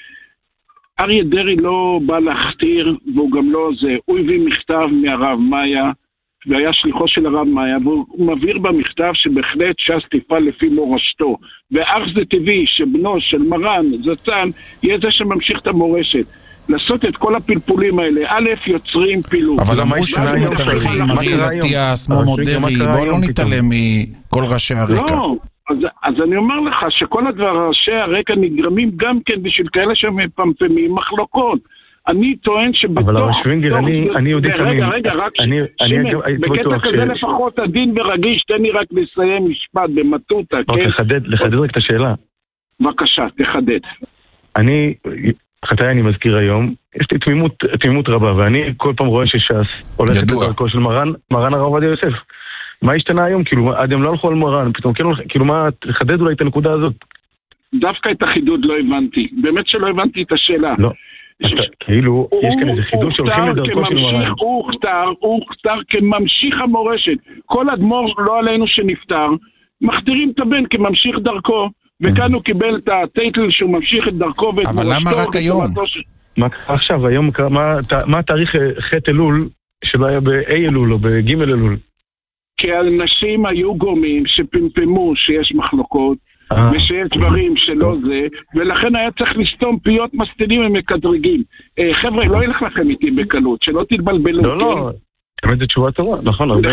אריה דרעי לא בא להכתיר, והוא גם לא זה. הוא הביא מכתב מהרב מאיה, והיה שליחו של הרב מאיה, והוא מבהיר במכתב שבהחלט ש"ס תפעל לפי מורשתו. ואך זה טבעי שבנו של מרן, זצ"ל, יהיה זה שממשיך את המורשת. לעשות את כל הפלפולים האלה, א' יוצרים פילוג. אבל אמרו שלהם מתארחים, אריאל אטיאס, מומו דרעי, בוא לא נתעלם מכל ראשי הרקע. לא, אז, אז אני אומר לך שכל הדבר ראשי הרקע נגרמים גם כן בשביל כאלה שמפמפמים מחלוקות. אני טוען שבתוך... אבל הרב שווינגר, אני יהודי תמים. רגע, רגע, רק שימן, בקטע כזה לפחות הדין ורגיש, תן לי רק לסיים משפט במטוטה, כן? לחדד רק את השאלה. בבקשה, תחדד. אני... חטאי אני מזכיר היום, יש לי תמימות, תמימות רבה, ואני כל פעם רואה שש"ס הולכת בדרכו של מרן, מרן הרב עובדיה יוסף. מה השתנה היום? כאילו, עד הם לא הלכו על מרן, פתאום כאילו מה, תחדד אולי את הנקודה הזאת. דווקא את החידוד לא הבנתי, באמת שלא הבנתי את השאלה. לא, כאילו, יש כאן איזה חידוד שהולכים לדרכו של מרן. הוא הוכתר, הוא הוכתר כממשיך המורשת. כל אדמו"ר לא עלינו שנפטר, מכתירים את הבן כממשיך דרכו. וכאן הוא קיבל את הטייטל שהוא ממשיך את דרכו ואת מורשתו. אבל למה רק היום? מה קרה עכשיו? היום, מה התאריך ח' אלול שלא היה ב-A אלול או ב-ג' אלול? כי האנשים היו גורמים שפמפמו שיש מחלוקות ושיש דברים שלא זה, ולכן היה צריך לסתום פיות מסתינים ומקדרגים. חבר'ה, לא ילך לכם איתי בקלות, שלא תתבלבלו. לא, לא. באמת זה תשובה טובה, נכון. לא,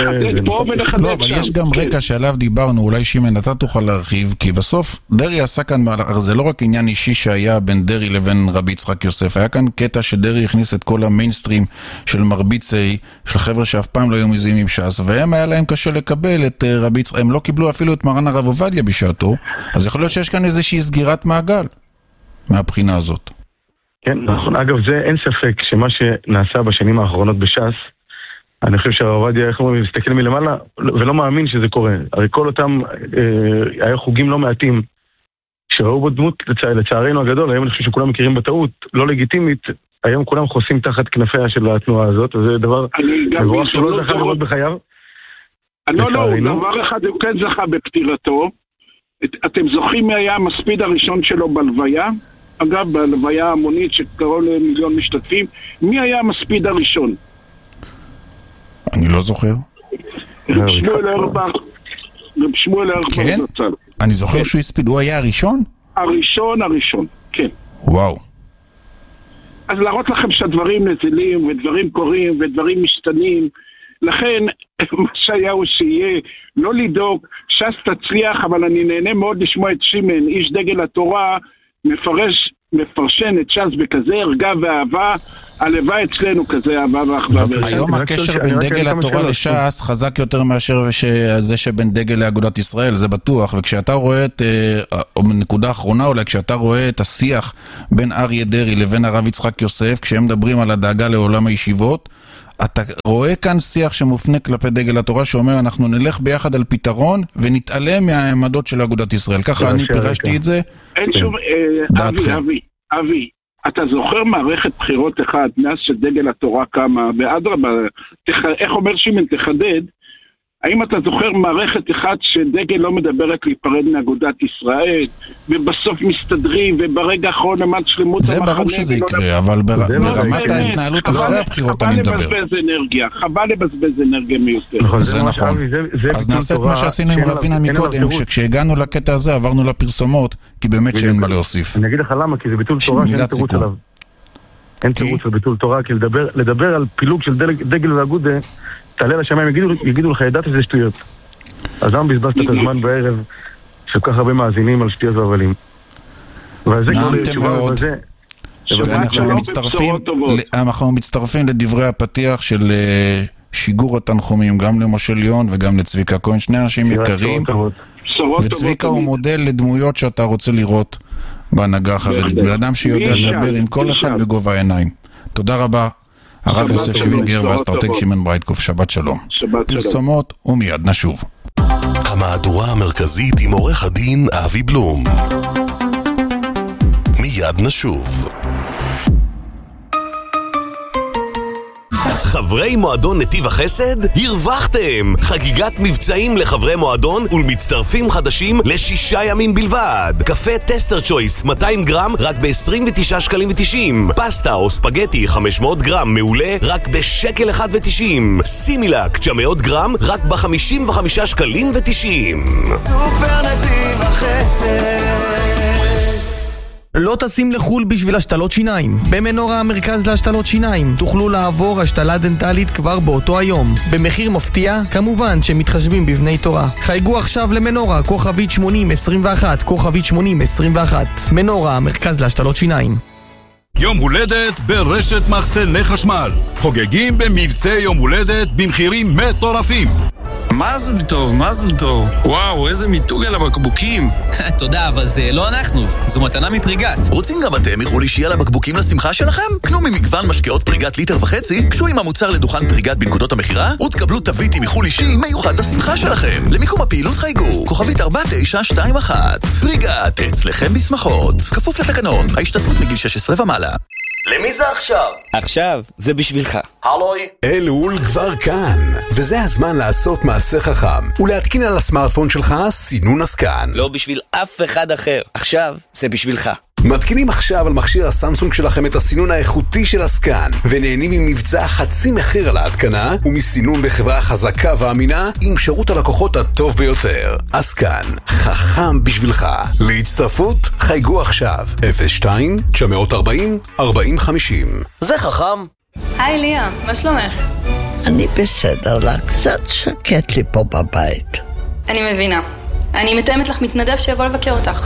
אבל יש גם רקע שעליו דיברנו, אולי שימן אתה תוכל להרחיב, כי בסוף דרעי עשה כאן, זה לא רק עניין אישי שהיה בין דרעי לבין רבי יצחק יוסף, היה כאן קטע שדרעי הכניס את כל המיינסטרים של מרביצי, של חבר'ה שאף פעם לא היו מזיעים עם ש"ס, והם היה להם קשה לקבל את רבי יצחק, הם לא קיבלו אפילו את מרן הרב עובדיה בשעתו, אז יכול להיות שיש כאן איזושהי סגירת מעגל מהבחינה הזאת. כן, נכון. אגב, זה אין ספק שמה שנעשה בשנים האחרונות בש"ס, אני חושב שהרב עובדיה, איך אומרים, מסתכל מלמעלה, ולא מאמין שזה קורה. הרי כל אותם, אה, היה חוגים לא מעטים, שראו בו דמות, לצע, לצערנו הגדול, היום אני חושב שכולם מכירים בטעות, לא לגיטימית, היום כולם חוסים תחת כנפיה של התנועה הזאת, וזה דבר, דבר שלא זכה לראות בחייו. לא, לא, דבר אחד הוא כן זכה בפטירתו, אתם זוכרים מי היה המספיד הראשון שלו בלוויה? אגב, בלוויה המונית שקרוב למיליון משתתפים, מי היה המספיד הראשון? אני לא זוכר. רב שמואל ארבך. רב שמואל ארבך. כן? אני זוכר שהוא הספיד. הוא היה הראשון? הראשון, הראשון, כן. וואו. אז להראות לכם שהדברים נזילים, ודברים קורים, ודברים משתנים, לכן, מה שהיה הוא שיהיה, לא לדאוג, ש"ס תצליח, אבל אני נהנה מאוד לשמוע את שימן, איש דגל התורה, מפרש, מפרשן את ש"ס בכזה ערגה ואהבה, הלוואי אצלנו כזה אהבה ואחווה. היום הקשר בין דגל התורה לש"ס חזק יותר מאשר זה שבין דגל לאגודת ישראל, זה בטוח, וכשאתה רואה את, או בנקודה האחרונה אולי, כשאתה רואה את השיח בין אריה דרעי לבין הרב יצחק יוסף, כשהם מדברים על הדאגה לעולם הישיבות, אתה רואה כאן שיח שמופנה כלפי דגל התורה שאומר אנחנו נלך ביחד על פתרון ונתעלם מהעמדות של אגודת ישראל. ככה אני פירשתי את זה. אין שום, אבי, אבי, אבי, אתה זוכר מערכת בחירות אחד מאז שדגל התורה קמה, ואדרבה, איך אומר שימן, תחדד, האם אתה זוכר מערכת אחד שדגל לא מדברת להיפרד מאגודת ישראל, ובסוף מסתדרים, וברגע האחרון למען שלמות המחנה... זה ברור שזה יקרה, אבל ברמת ההתנהלות אחרי הבחירות אני מדבר. חבל לבזבז אנרגיה, חבל לבזבז אנרגיה מיותר. זה נכון. אז נעשה את מה שעשינו עם רבינה מקודם, שכשהגענו לקטע הזה עברנו לפרסומות, כי באמת שאין מה להוסיף. אני אגיד לך למה, כי זה ביטול תורה שאין תירוץ עליו. אין תירוץ לביטול תורה, כי לדבר על פילוג של דגל ואגודה, תעלה לשמיים, יגידו, יגידו לך, ידעת שזה שטויות. אז למה בזבזת את הזמן בערב של כך הרבה מאזינים על שטויות והבלים? נעמתם מאוד, ואנחנו מצטרפים, אנחנו מצטרפים לדברי הפתיח של שיגור התנחומים, גם למשה ליאון וגם לצביקה כהן, שני אנשים יקרים, וצביקה הוא מודל לדמויות שאתה רוצה לראות בהנהגה החרדית, בן אדם שיודע לדבר עם כל אחד בגובה העיניים. תודה רבה. הרב יוסף שווינגר והאסטרטג שמעון ברייטקוף, שבת שלום. פרסומות ומיד נשוב. המהדורה המרכזית עם עורך הדין אבי בלום. מיד נשוב. חברי מועדון נתיב החסד, הרווחתם! חגיגת מבצעים לחברי מועדון ולמצטרפים חדשים לשישה ימים בלבד. קפה טסטר צ'ויס מאתיים גרם רק ב-עשרים ותשעה שקלים ותשעים. פסטה או ספגטי חמש מאות גרם מעולה רק בשקל אחד ותשעים. סימילק תשע מאות גרם רק ב-חמישים וחמישה שקלים ותשעים. סופר נתיב החסד. לא טסים לחול בשביל השתלות שיניים. במנורה המרכז להשתלות שיניים תוכלו לעבור השתלה דנטלית כבר באותו היום. במחיר מפתיע, כמובן שמתחשבים בבני תורה. חייגו עכשיו למנורה, כוכבית שמונים עשרים ואחת, כוכבית שמונים עשרים ואחת. מנורה המרכז להשתלות שיניים. יום הולדת ברשת מחסני חשמל. חוגגים במבצע יום הולדת במחירים מטורפים. מזל טוב, מזל טוב. וואו, איזה מיתוג על הבקבוקים. תודה, אבל זה לא אנחנו. זו מתנה מפריגת. רוצים גם אתם מחול אישי על הבקבוקים לשמחה שלכם? קנו ממגוון משקאות פריגת ליטר וחצי, קשו עם המוצר לדוכן פריגת בנקודות המחירה, ותקבלו תווית עם מחול אישי מיוחד לשמחה שלכם. למיקום הפעילות חייגו, כוכבית ארבע תשע שתיים אחת. פריגת, אצלכם בשמחות. כפוף לתקנון, ההשתתפות מגיל שש עשרה ומעלה. למי זה עכשיו? עכשיו, זה בשבילך. הלוי? אלול כבר כאן, וזה הזמן לעשות מעשה חכם ולהתקין על הסמארטפון שלך סינון הסקן. לא בשביל אף אחד אחר. עכשיו, זה בשבילך. מתקינים עכשיו על מכשיר הסמסונג שלכם את הסינון האיכותי של הסקן, ונהנים ממבצע חצי מחיר על ההתקנה, ומסינון בחברה חזקה ואמינה עם שירות הלקוחות הטוב ביותר. הסקן, חכם בשבילך. להצטרפות, חייגו עכשיו אפס שתיים תשע ארבעים ארבעים חמישים. זה חכם. היי ליה, מה שלומך? אני בסדר לה, קצת שקט לי פה בבית. אני מבינה. אני מתאמת לך מתנדב שיבוא לבקר אותך.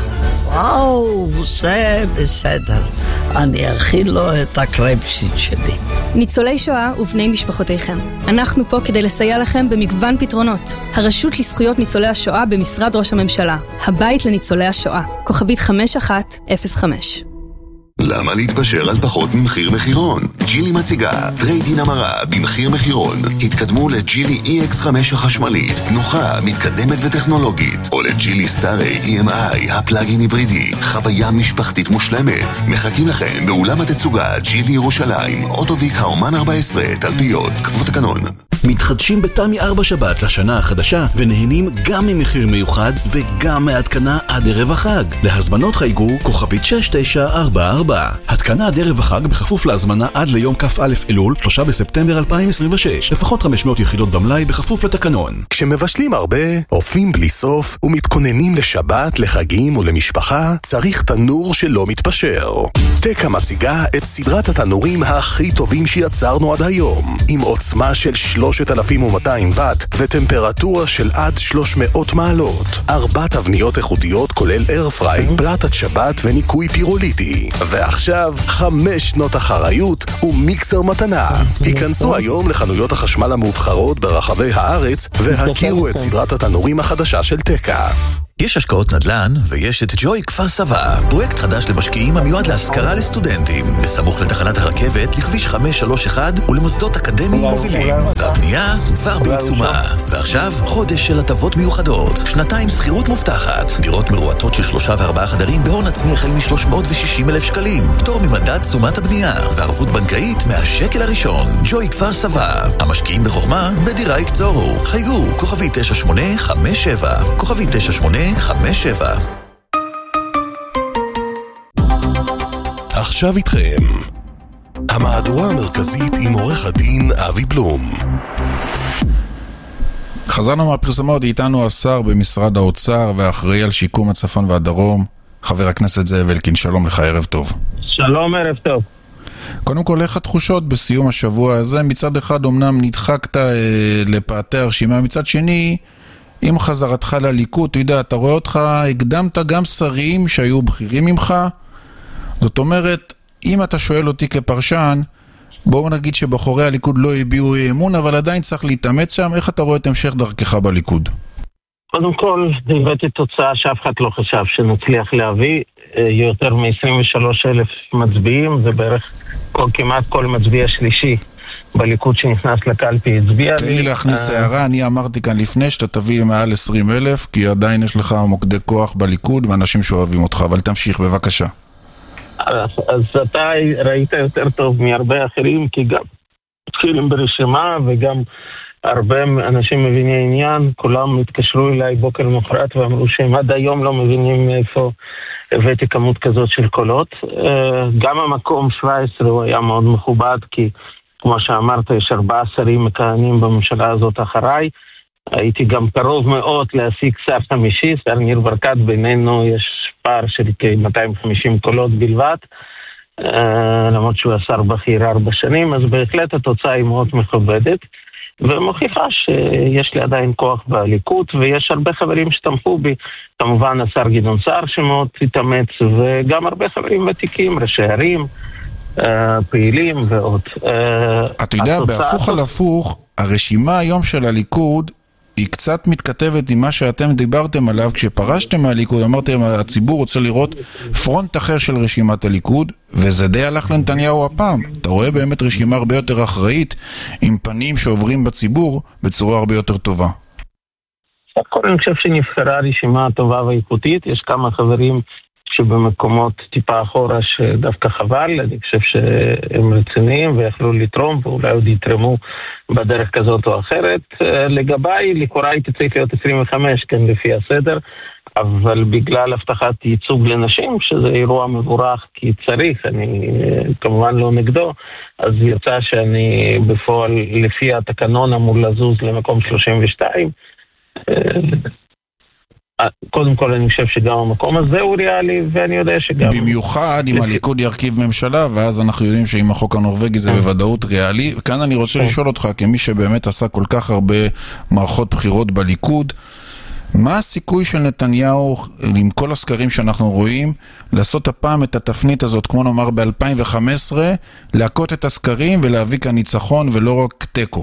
וואו, זה בסדר. אני אכיל לו את הקרייפשיט שלי. ניצולי שואה ובני משפחותיכם. אנחנו פה כדי לסייע לכם במגוון פתרונות. הרשות לזכויות ניצולי השואה במשרד ראש הממשלה. הבית לניצולי השואה. כוכבית חמש אחת אפס חמש. למה להתפשר על פחות ממחיר מחירון? ג'ילי מציגה טרייד-אין המרה במחיר מחירון. התקדמו לג'ילי אי אקס חמש החשמלית, תנוחה, מתקדמת וטכנולוגית, או לג'ילי סטארי אי אם איי, הפלאגין היברידי, חוויה משפחתית מושלמת. מחכים לכם באולם התצוגה ג'ילי ירושלים, אוטוביק האומן ארבע עשרה, תלפיות, כפוף תקנון. מתחדשים בתמי ארבע שבת לשנה החדשה ונהנים גם ממחיר מיוחד וגם מהתקנה עד ערב החג. להזמנות חייגו כוכבית שש תשע ארבע ארבע. התקנה עד ערב החג בכפוף להזמנה עד ליום כ"א אלול שלושה בספטמבר אלפיים עשרים ושש. לפחות חמש מאות יחידות במלאי בכפוף לתקנון. כשמבשלים הרבה, אופים בלי סוף ומתכוננים לשבת, לחגים ולמשפחה, צריך תנור שלא מתפשר. תקה מציגה את סדרת התנורים הכי טובים שיצרנו עד היום, עם עוצמה של שלוש שלושת אלפים ומאתיים וואט וטמפרטורה של עד שלוש מאות מעלות. ארבע תבניות איכותיות כולל איירפריי, פלטת שבת וניקוי פירוליטי. ועכשיו חמש שנות אחריות ומיקסר מתנה. היכנסו היום לחנויות החשמל המובחרות ברחבי הארץ והכירו את סדרת התנורים החדשה של טקה. יש השקעות נדל"ן ויש את ג'וי כפר סבא, פרויקט חדש למשקיעים המיועד להשכרה לסטודנטים, בסמוך לתחנת הרכבת לכביש חמש שלוש אחת ולמוסדות אקדמיים מובילים, והבנייה כבר בעיצומה. ועכשיו חודש של הטבות מיוחדות, שנתיים שכירות מובטחת, דירות מרועטות של שלושה וארבעה חדרים בהון עצמי החל מ-שלוש מאות ושישים אלף שקלים, פטור ממדד תשומת הבנייה, וערבות בנקאית מהשקל הראשון. ג'וי כפר סבא, המשקיעים בחוכמה בדירה יקצורו. חייגו, כוכבי תשע שמונה חמש שבע, כוכבי תשע שמונה חמש שבע. עכשיו איתכם המהדורה המרכזית עם עורך הדין אבי בלום. חזרנו מהפרסומות, איתנו השר במשרד האוצר ואחראי על שיקום הצפון והדרום, חבר הכנסת זאב אלקין. שלום לך, ערב טוב. שלום, ערב טוב. קודם כל, איך התחושות בסיום השבוע הזה? מצד אחד אומנם נדחקת אה, לפאתי הרשימה, מצד שני עם חזרתך לליכוד, אתה יודע, אתה רואה אותך, הקדמת גם שרים שהיו בכירים ממך. זאת אומרת, אם אתה שואל אותי כפרשן, בואו נגיד שבחורי הליכוד לא הביעו אמון, אבל עדיין צריך להתאמץ שם. איך אתה רואה את המשך דרכך בליכוד? קודם כל, הבאתי תוצאה שאף אחד לא חשב שנצליח להביא. יותר מ-עשרים ושלושה אלף מצביעים, זה בערך כמעט כל מצביע שלישי בליכוד שנכנס לקלפי הצביע. תן לי להכניס הערה, אני אמרתי כאן לפני שאתה תביא מעל עשרים אלף, כי עדיין יש לך מוקדי כוח בליכוד ואנשים שאוהבים אותך, אבל תמשיך בבקשה. אז אתה ראית יותר טוב מהרבה אחרים, כי גם התחילים ברשימה וגם הרבה אנשים מביני עניין, כולם התקשרו אליי בוקר למחרת ואמרו שהם עד היום לא מבינים מאיפה הבאתי כמות כזאת של קולות. גם המקום שבע עשרה הוא היה מאוד מכובד, כי כמו שאמרת, יש ארבעה שרים מכהנים בממשלה הזאת אחריי. הייתי גם קרוב מאוד להשיג שר חמישי, שר ניר ברקת, בינינו יש פער של כ-מאתיים וחמישים קולות בלבד, למרות שהוא השר בכיר ארבע שנים, אז בהחלט התוצאה היא מאוד מכובדת, ומוכיחה שיש לי עדיין כוח בליכוד, ויש הרבה חברים שתמכו בי, כמובן השר גדעון סער שמאוד התאמץ, וגם הרבה חברים ותיקים, ראשי ערים, פעילים ועוד. אתה יודע, בהפוך על הפוך, הרשימה היום של הליכוד היא קצת מתכתבת עם מה שאתם דיברתם עליו כשפרשתם מהליכוד. אמרתם, הציבור רוצה לראות פרונט אחר של רשימת הליכוד, וזה די הלך לנתניהו הפעם. אתה רואה באמת רשימה הרבה יותר אחראית, עם פנים שעוברים בציבור בצורה הרבה יותר טובה. הכל אני חושב שנבחרה רשימה טובה ואיכותית. יש כמה חברים שבמקומות טיפה אחורה שדווקא חבל, אני חושב שהם רציניים ויכלו לתרום, ואולי עוד יתרמו בדרך כזאת או אחרת. לגביי, לכאורה הייתי צריך להיות עשרים וחמש, כן, לפי הסדר, אבל בגלל הבטחת ייצוג לנשים, שזה אירוע מבורך כי צריך, אני כמובן לא נגדו, אז יצא שאני בפועל לפי התקנון אמור לזוז למקום שלושים ושתיים, קודם כל אני חושב שגם המקום הזה הוא ריאלי, ואני יודע שגם... במיוחד אם הליכוד ירכיב ממשלה, ואז אנחנו יודעים שעם החוק הנורווגי זה בוודאות ריאלי. וכאן אני רוצה לשאול אותך, כמי שבאמת עשה כל כך הרבה מערכות בחירות בליכוד, מה הסיכוי של נתניהו, עם כל הסקרים שאנחנו רואים, לעשות הפעם את התפנית הזאת, כמו נאמר ב-אלפיים וחמש עשרה, להכות את הסקרים ולהביא כאן ניצחון ולא רק טקו?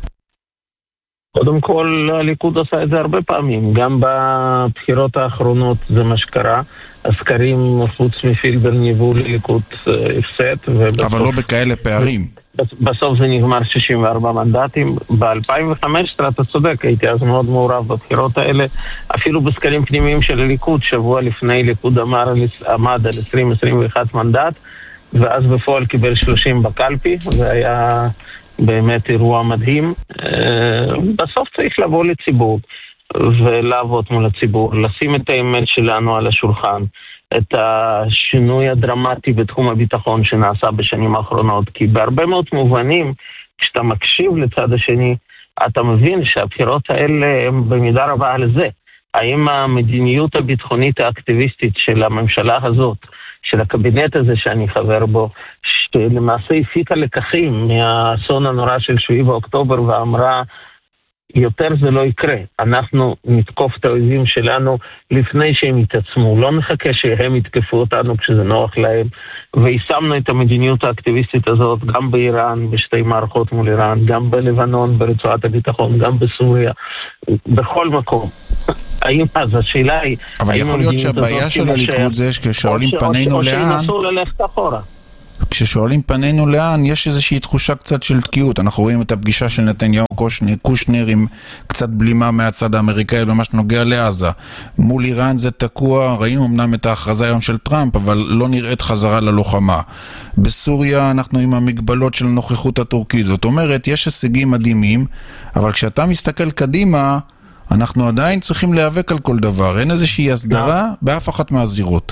קודם כל, הליכוד עשה את זה הרבה פעמים. גם בבחירות האחרונות זה מה שקרה. הסקרים, חוץ מפילבר, ניבאו לליכוד הפסד. אבל לא בכאלה פערים. בסוף זה נגמר שישים וארבעה מנדטים. ב-אלפיים וחמש עשרה, אתה צודק, הייתי אז מאוד מעורב בבחירות האלה. אפילו בסקרים פנימיים של הליכוד, שבוע לפני ליכוד אמר, עמד על עשרים עשרים ואחד מנדט, ואז בפועל קיבל שלושים בקלפי. זה היה באמת אירוע מדהים. בסוף צריך לבוא לציבור ולעבוד מול הציבור, לשים את האמת שלנו על השולחן, את השינוי הדרמטי בתחום הביטחון שנעשה בשנים האחרונות, כי בהרבה מאוד מובנים, כשאתה מקשיב לצד השני, אתה מבין שהבחירות האלה הם במידה רבה על זה. האם המדיניות הביטחונית האקטיביסטית של הממשלה הזאת, של הקבינט הזה שאני חבר בו, שלמעשה הפיקה לקחים מהאסון הנורא של שביעי באוקטובר ואמרה, יותר זה לא יקרה. אנחנו נתקוף את האויבים שלנו לפני שהם יתעצמו. לא נחכה שהם יתקפו אותנו כשזה נוח להם. ויישמנו את המדיניות האקטיביסטית הזאת גם באיראן, בשתי מערכות מול איראן, גם בלבנון, ברצועת הביטחון, גם בסוריה, בכל מקום. האם אז השאלה היא... אבל יכול להיות שהבעיה של הליכוד זה כששואלים פנינו לאן... או שינסו ללכת אחורה. כששואלים פנינו לאן, יש איזושהי תחושה קצת של תקיעות. אנחנו רואים את הפגישה של נתניהו קושנר עם קצת בלימה מהצד האמריקאי במה שנוגע לעזה. מול איראן זה תקוע, ראינו אמנם את ההכרזה היום של טראמפ, אבל לא נראית חזרה ללוחמה. בסוריה אנחנו עם המגבלות של הנוכחות הטורקית. זאת אומרת, יש הישגים מדהימים, אבל כשאתה מסתכל קדימה, אנחנו עדיין צריכים להיאבק על כל דבר. אין איזושהי הסדרה באף אחת מהזירות.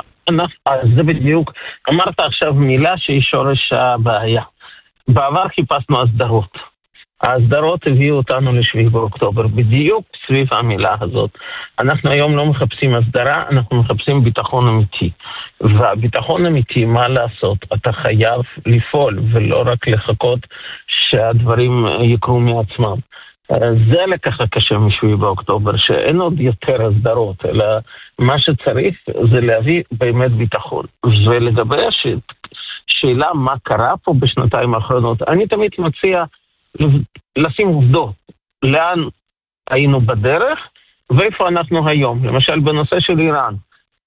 אז זה בדיוק, אמרת עכשיו מילה שהיא שורש הבעיה. בעבר חיפשנו הסדרות. ההסדרות הביאו אותנו לשביעי באוקטובר, בדיוק סביב המילה הזאת. אנחנו היום לא מחפשים הסדרה, אנחנו מחפשים ביטחון אמיתי. והביטחון אמיתי, מה לעשות? אתה חייב לפעול, ולא רק לחכות שהדברים יקרו מעצמם. זה לקח הקשה משביעי באוקטובר, שאין עוד יותר הסדרות, אלא מה שצריך זה להביא באמת ביטחון. ולגבי השאלה מה קרה פה בשנתיים האחרונות, אני תמיד מציע לשים עובדות, לאן היינו בדרך ואיפה אנחנו היום. למשל בנושא של איראן,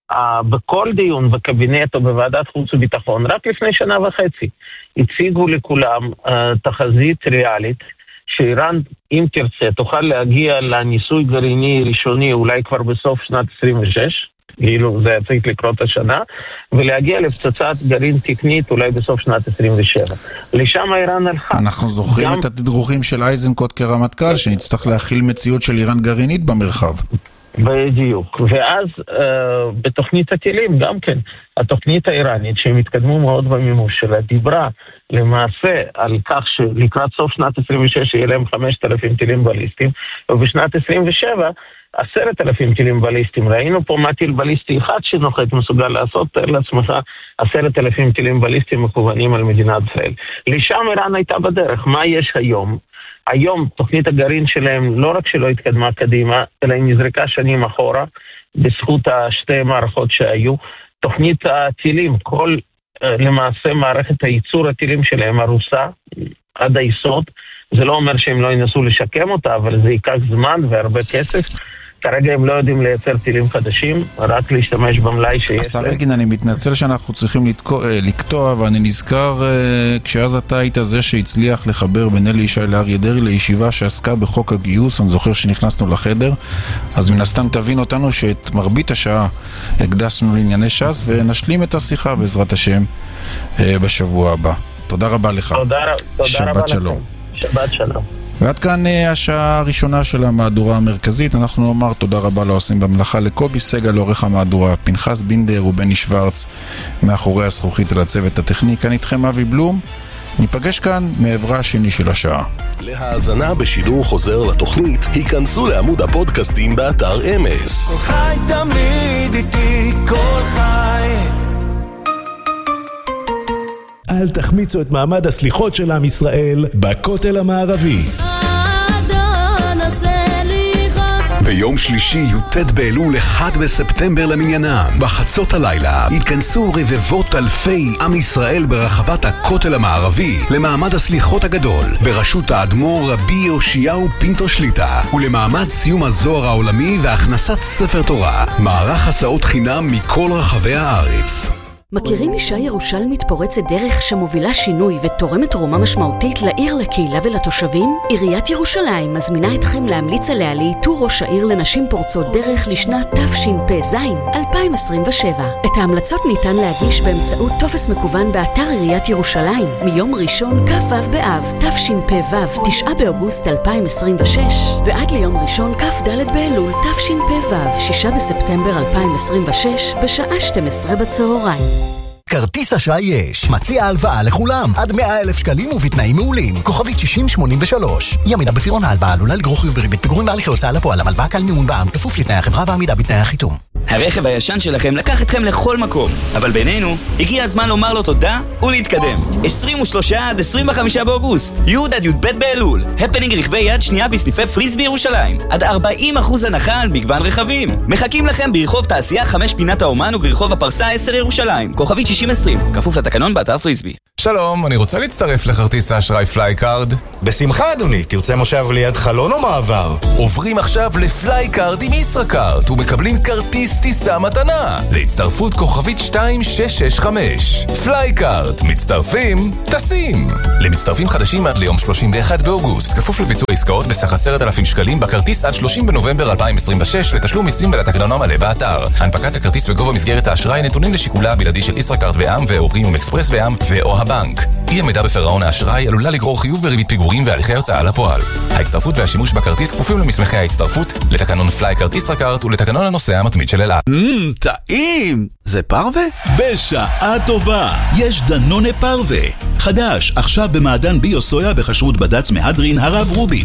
בכל דיון בקבינט או בוועדת חוץ וביטחון, רק לפני שנה וחצי, הציגו לכולם תחזית ריאלית, שאיראן, אם תרצה, תוכל להגיע לניסוי גרעיני ראשוני, אולי כבר בסוף שנת עשרים ושש, כאילו זה צריך לקרות השנה, ולהגיע לפצצת גרעין תקנית אולי בסוף שנת עשרים ושבע. לשם איראן הלכה. אנחנו זוכרים גם... את התדרוכים של אייזנקוט כרמטכ"ל, שנצטרך להכיל מציאות של איראן גרעינית במרחב. בדיוק. ואז אה, בתוכנית הטילים גם כן, התוכנית האיראנית שהם התקדמו מאוד במימוש שלה, דיברה למעשה על כך שלקראת סוף שנת עשרים ושש יהיה להם חמשת אלפים טילים בליסטיים, ובשנת עשרים ושבע עשרת אלפים טילים בליסטיים. ראינו פה מה טיל בליסטי אחד שנוחת מסוגל לעשות, תאר לעצמך עשרת אלפים טילים בליסטיים מכוונים על מדינת ישראל. לשם איראן הייתה בדרך. מה יש היום? היום תוכנית הגרעין שלהם לא רק שלא התקדמה קדימה, אלא היא נזרקה שנים אחורה, בזכות השתי מערכות שהיו. תוכנית הטילים, כל למעשה מערכת הייצור הטילים שלהם הרוסה עד היסוד, זה לא אומר שהם לא ינסו לשקם אותה, אבל זה ייקח זמן והרבה כסף. כרגע הם לא יודעים לייצר טילים חדשים, רק להשתמש במלאי שיש. השר אלקין, אני מתנצל שאנחנו צריכים לקטוע, ואני נזכר כשאז אתה היית זה שהצליח לחבר בין אלי ישי לאריה דרעי לישיבה שעסקה בחוק הגיוס, אני זוכר שנכנסנו לחדר, אז מן הסתם תבין אותנו שאת מרבית השעה הקדשנו לענייני ש"ס, ונשלים את השיחה בעזרת השם בשבוע הבא. תודה רבה לך. תודה, תודה שבת רבה שלום. לכם. שבת שלום. ועד כאן השעה הראשונה של המהדורה המרכזית. אנחנו נאמר תודה רבה לעושים במלאכה, לקובי סגל לעורך המהדורה, פנחס בינדר ובני שוורץ מאחורי הזכוכית לצוות הטכני. כאן איתכם אבי בלום, ניפגש כאן מעברה השני של השעה. להאזנה בשידור חוזר לתוכנית היכנסו לעמוד הפודקאסטים באתר אמס. כל חי תמיד איתי, כל חי. אל תחמיצו את מעמד הסליחות של עם ישראל בכותל המערבי. ביום שלישי י"ט באלול אחד בספטמבר למניינם, בחצות הלילה התכנסו רבבות אלפי עם ישראל ברחבת הכותל המערבי למעמד הסליחות הגדול בראשות האדמו"ר רבי יאשיהו פינטו שליטה, ולמעמד סיום הזוהר העולמי והכנסת ספר תורה, מערך הסעות חינם מכל רחבי הארץ. מכירים אישה ירושלמית פורצת דרך שמובילה שינוי ותורמת תרומה משמעותית לעיר, לקהילה ולתושבים? עיריית ירושלים מזמינה אתכם להמליץ עליה לאיתור ראש העיר לנשים פורצות דרך לשנת תשפ"ז אלפיים עשרים ושבע. את ההמלצות ניתן להגיש באמצעות טופס מקוון באתר עיריית ירושלים מיום ראשון כ"ו באב תשפ"ו תשעה באוגוסט אלפיים עשרים ושש ועד ליום ראשון כ"ד באלול תשפ"ו שישה בספטמבר אלפיים עשרים ושש בשעה שתים עשרה בצהריים. כרטיס אשראי יש, מציע הלוואה לכולם, עד מאה אלף שקלים ובתנאים מעולים. כוכבית שישים שמונים ושלוש. אי עמידה בפירעון ההלוואה עלולה לגרור חיוב בריבית פיגורים בהליכי הוצאה לפועל. המלוואה קל מימון בע"מ, כפוף לתנאי החברה ועמידה בתנאי החיתום. הרכב הישן שלכם לקח אתכם לכל מקום, אבל בינינו, הגיע הזמן לומר לו תודה ולהתקדם. עשרים ושלושה עד עשרים וחמישה באוגוסט, י' עד י"ב באלול, הפנינג רכבי יד שנייה בסניפי פריסבי ירושלים, עד ארבעים אחוז הנחה על מגוון רכבים. מחכים לכם ברחוב תעשייה חמש פינת האומן וברחוב הפרסה עשר ירושלים, כוכבית שישים עשרים, כפוף לתקנון באתר פריסבי. שלום, אני רוצה להצטרף לכרטיס האשראי פלייקארד. בשמחה אדוני, תרצה מושב ליד חלון או מעבר? עוברים עכשיו לפלייקארד עם ישראכרט ומקבלים כרטיס טיסה מתנה להצטרפות כוכבית שתיים שש שש חמש. פלייקארד, מצטרפים, טסים. למצטרפים חדשים עד ליום שלושים ואחד באוגוסט, כפוף לביצוע עסקאות בסך עשרת אלפים שקלים בכרטיס עד שלושים בנובמבר אלפיים עשרים ושש לתשלום מיסים ולתקנון המלא באתר. הנפקת הכרטיס וגובה מסגרת האשראי נתונים לשיקולה הבלעדי של ישראכרט בע"מ ואו פרימיום אקספרס בע"מ ואו הבנק. אי עמידה בפירעון האשראי עלולה לגרור חיוב בריבית פיגורים והליכי הוצאה לפועל. ההצטרפות והשימוש בכרטיס כפופים למסמכי ההצטרפות, לתקנון פלייקארד ישראכרט ולתקנון הנוסע המתמיד של אל על. מmm, טעים! זה פרווה? בשעה טובה, יש דנונה פרווה. חדש, עכשיו במעדן ביו סויה בכשרות בד"ץ מהדרין הרב רובין.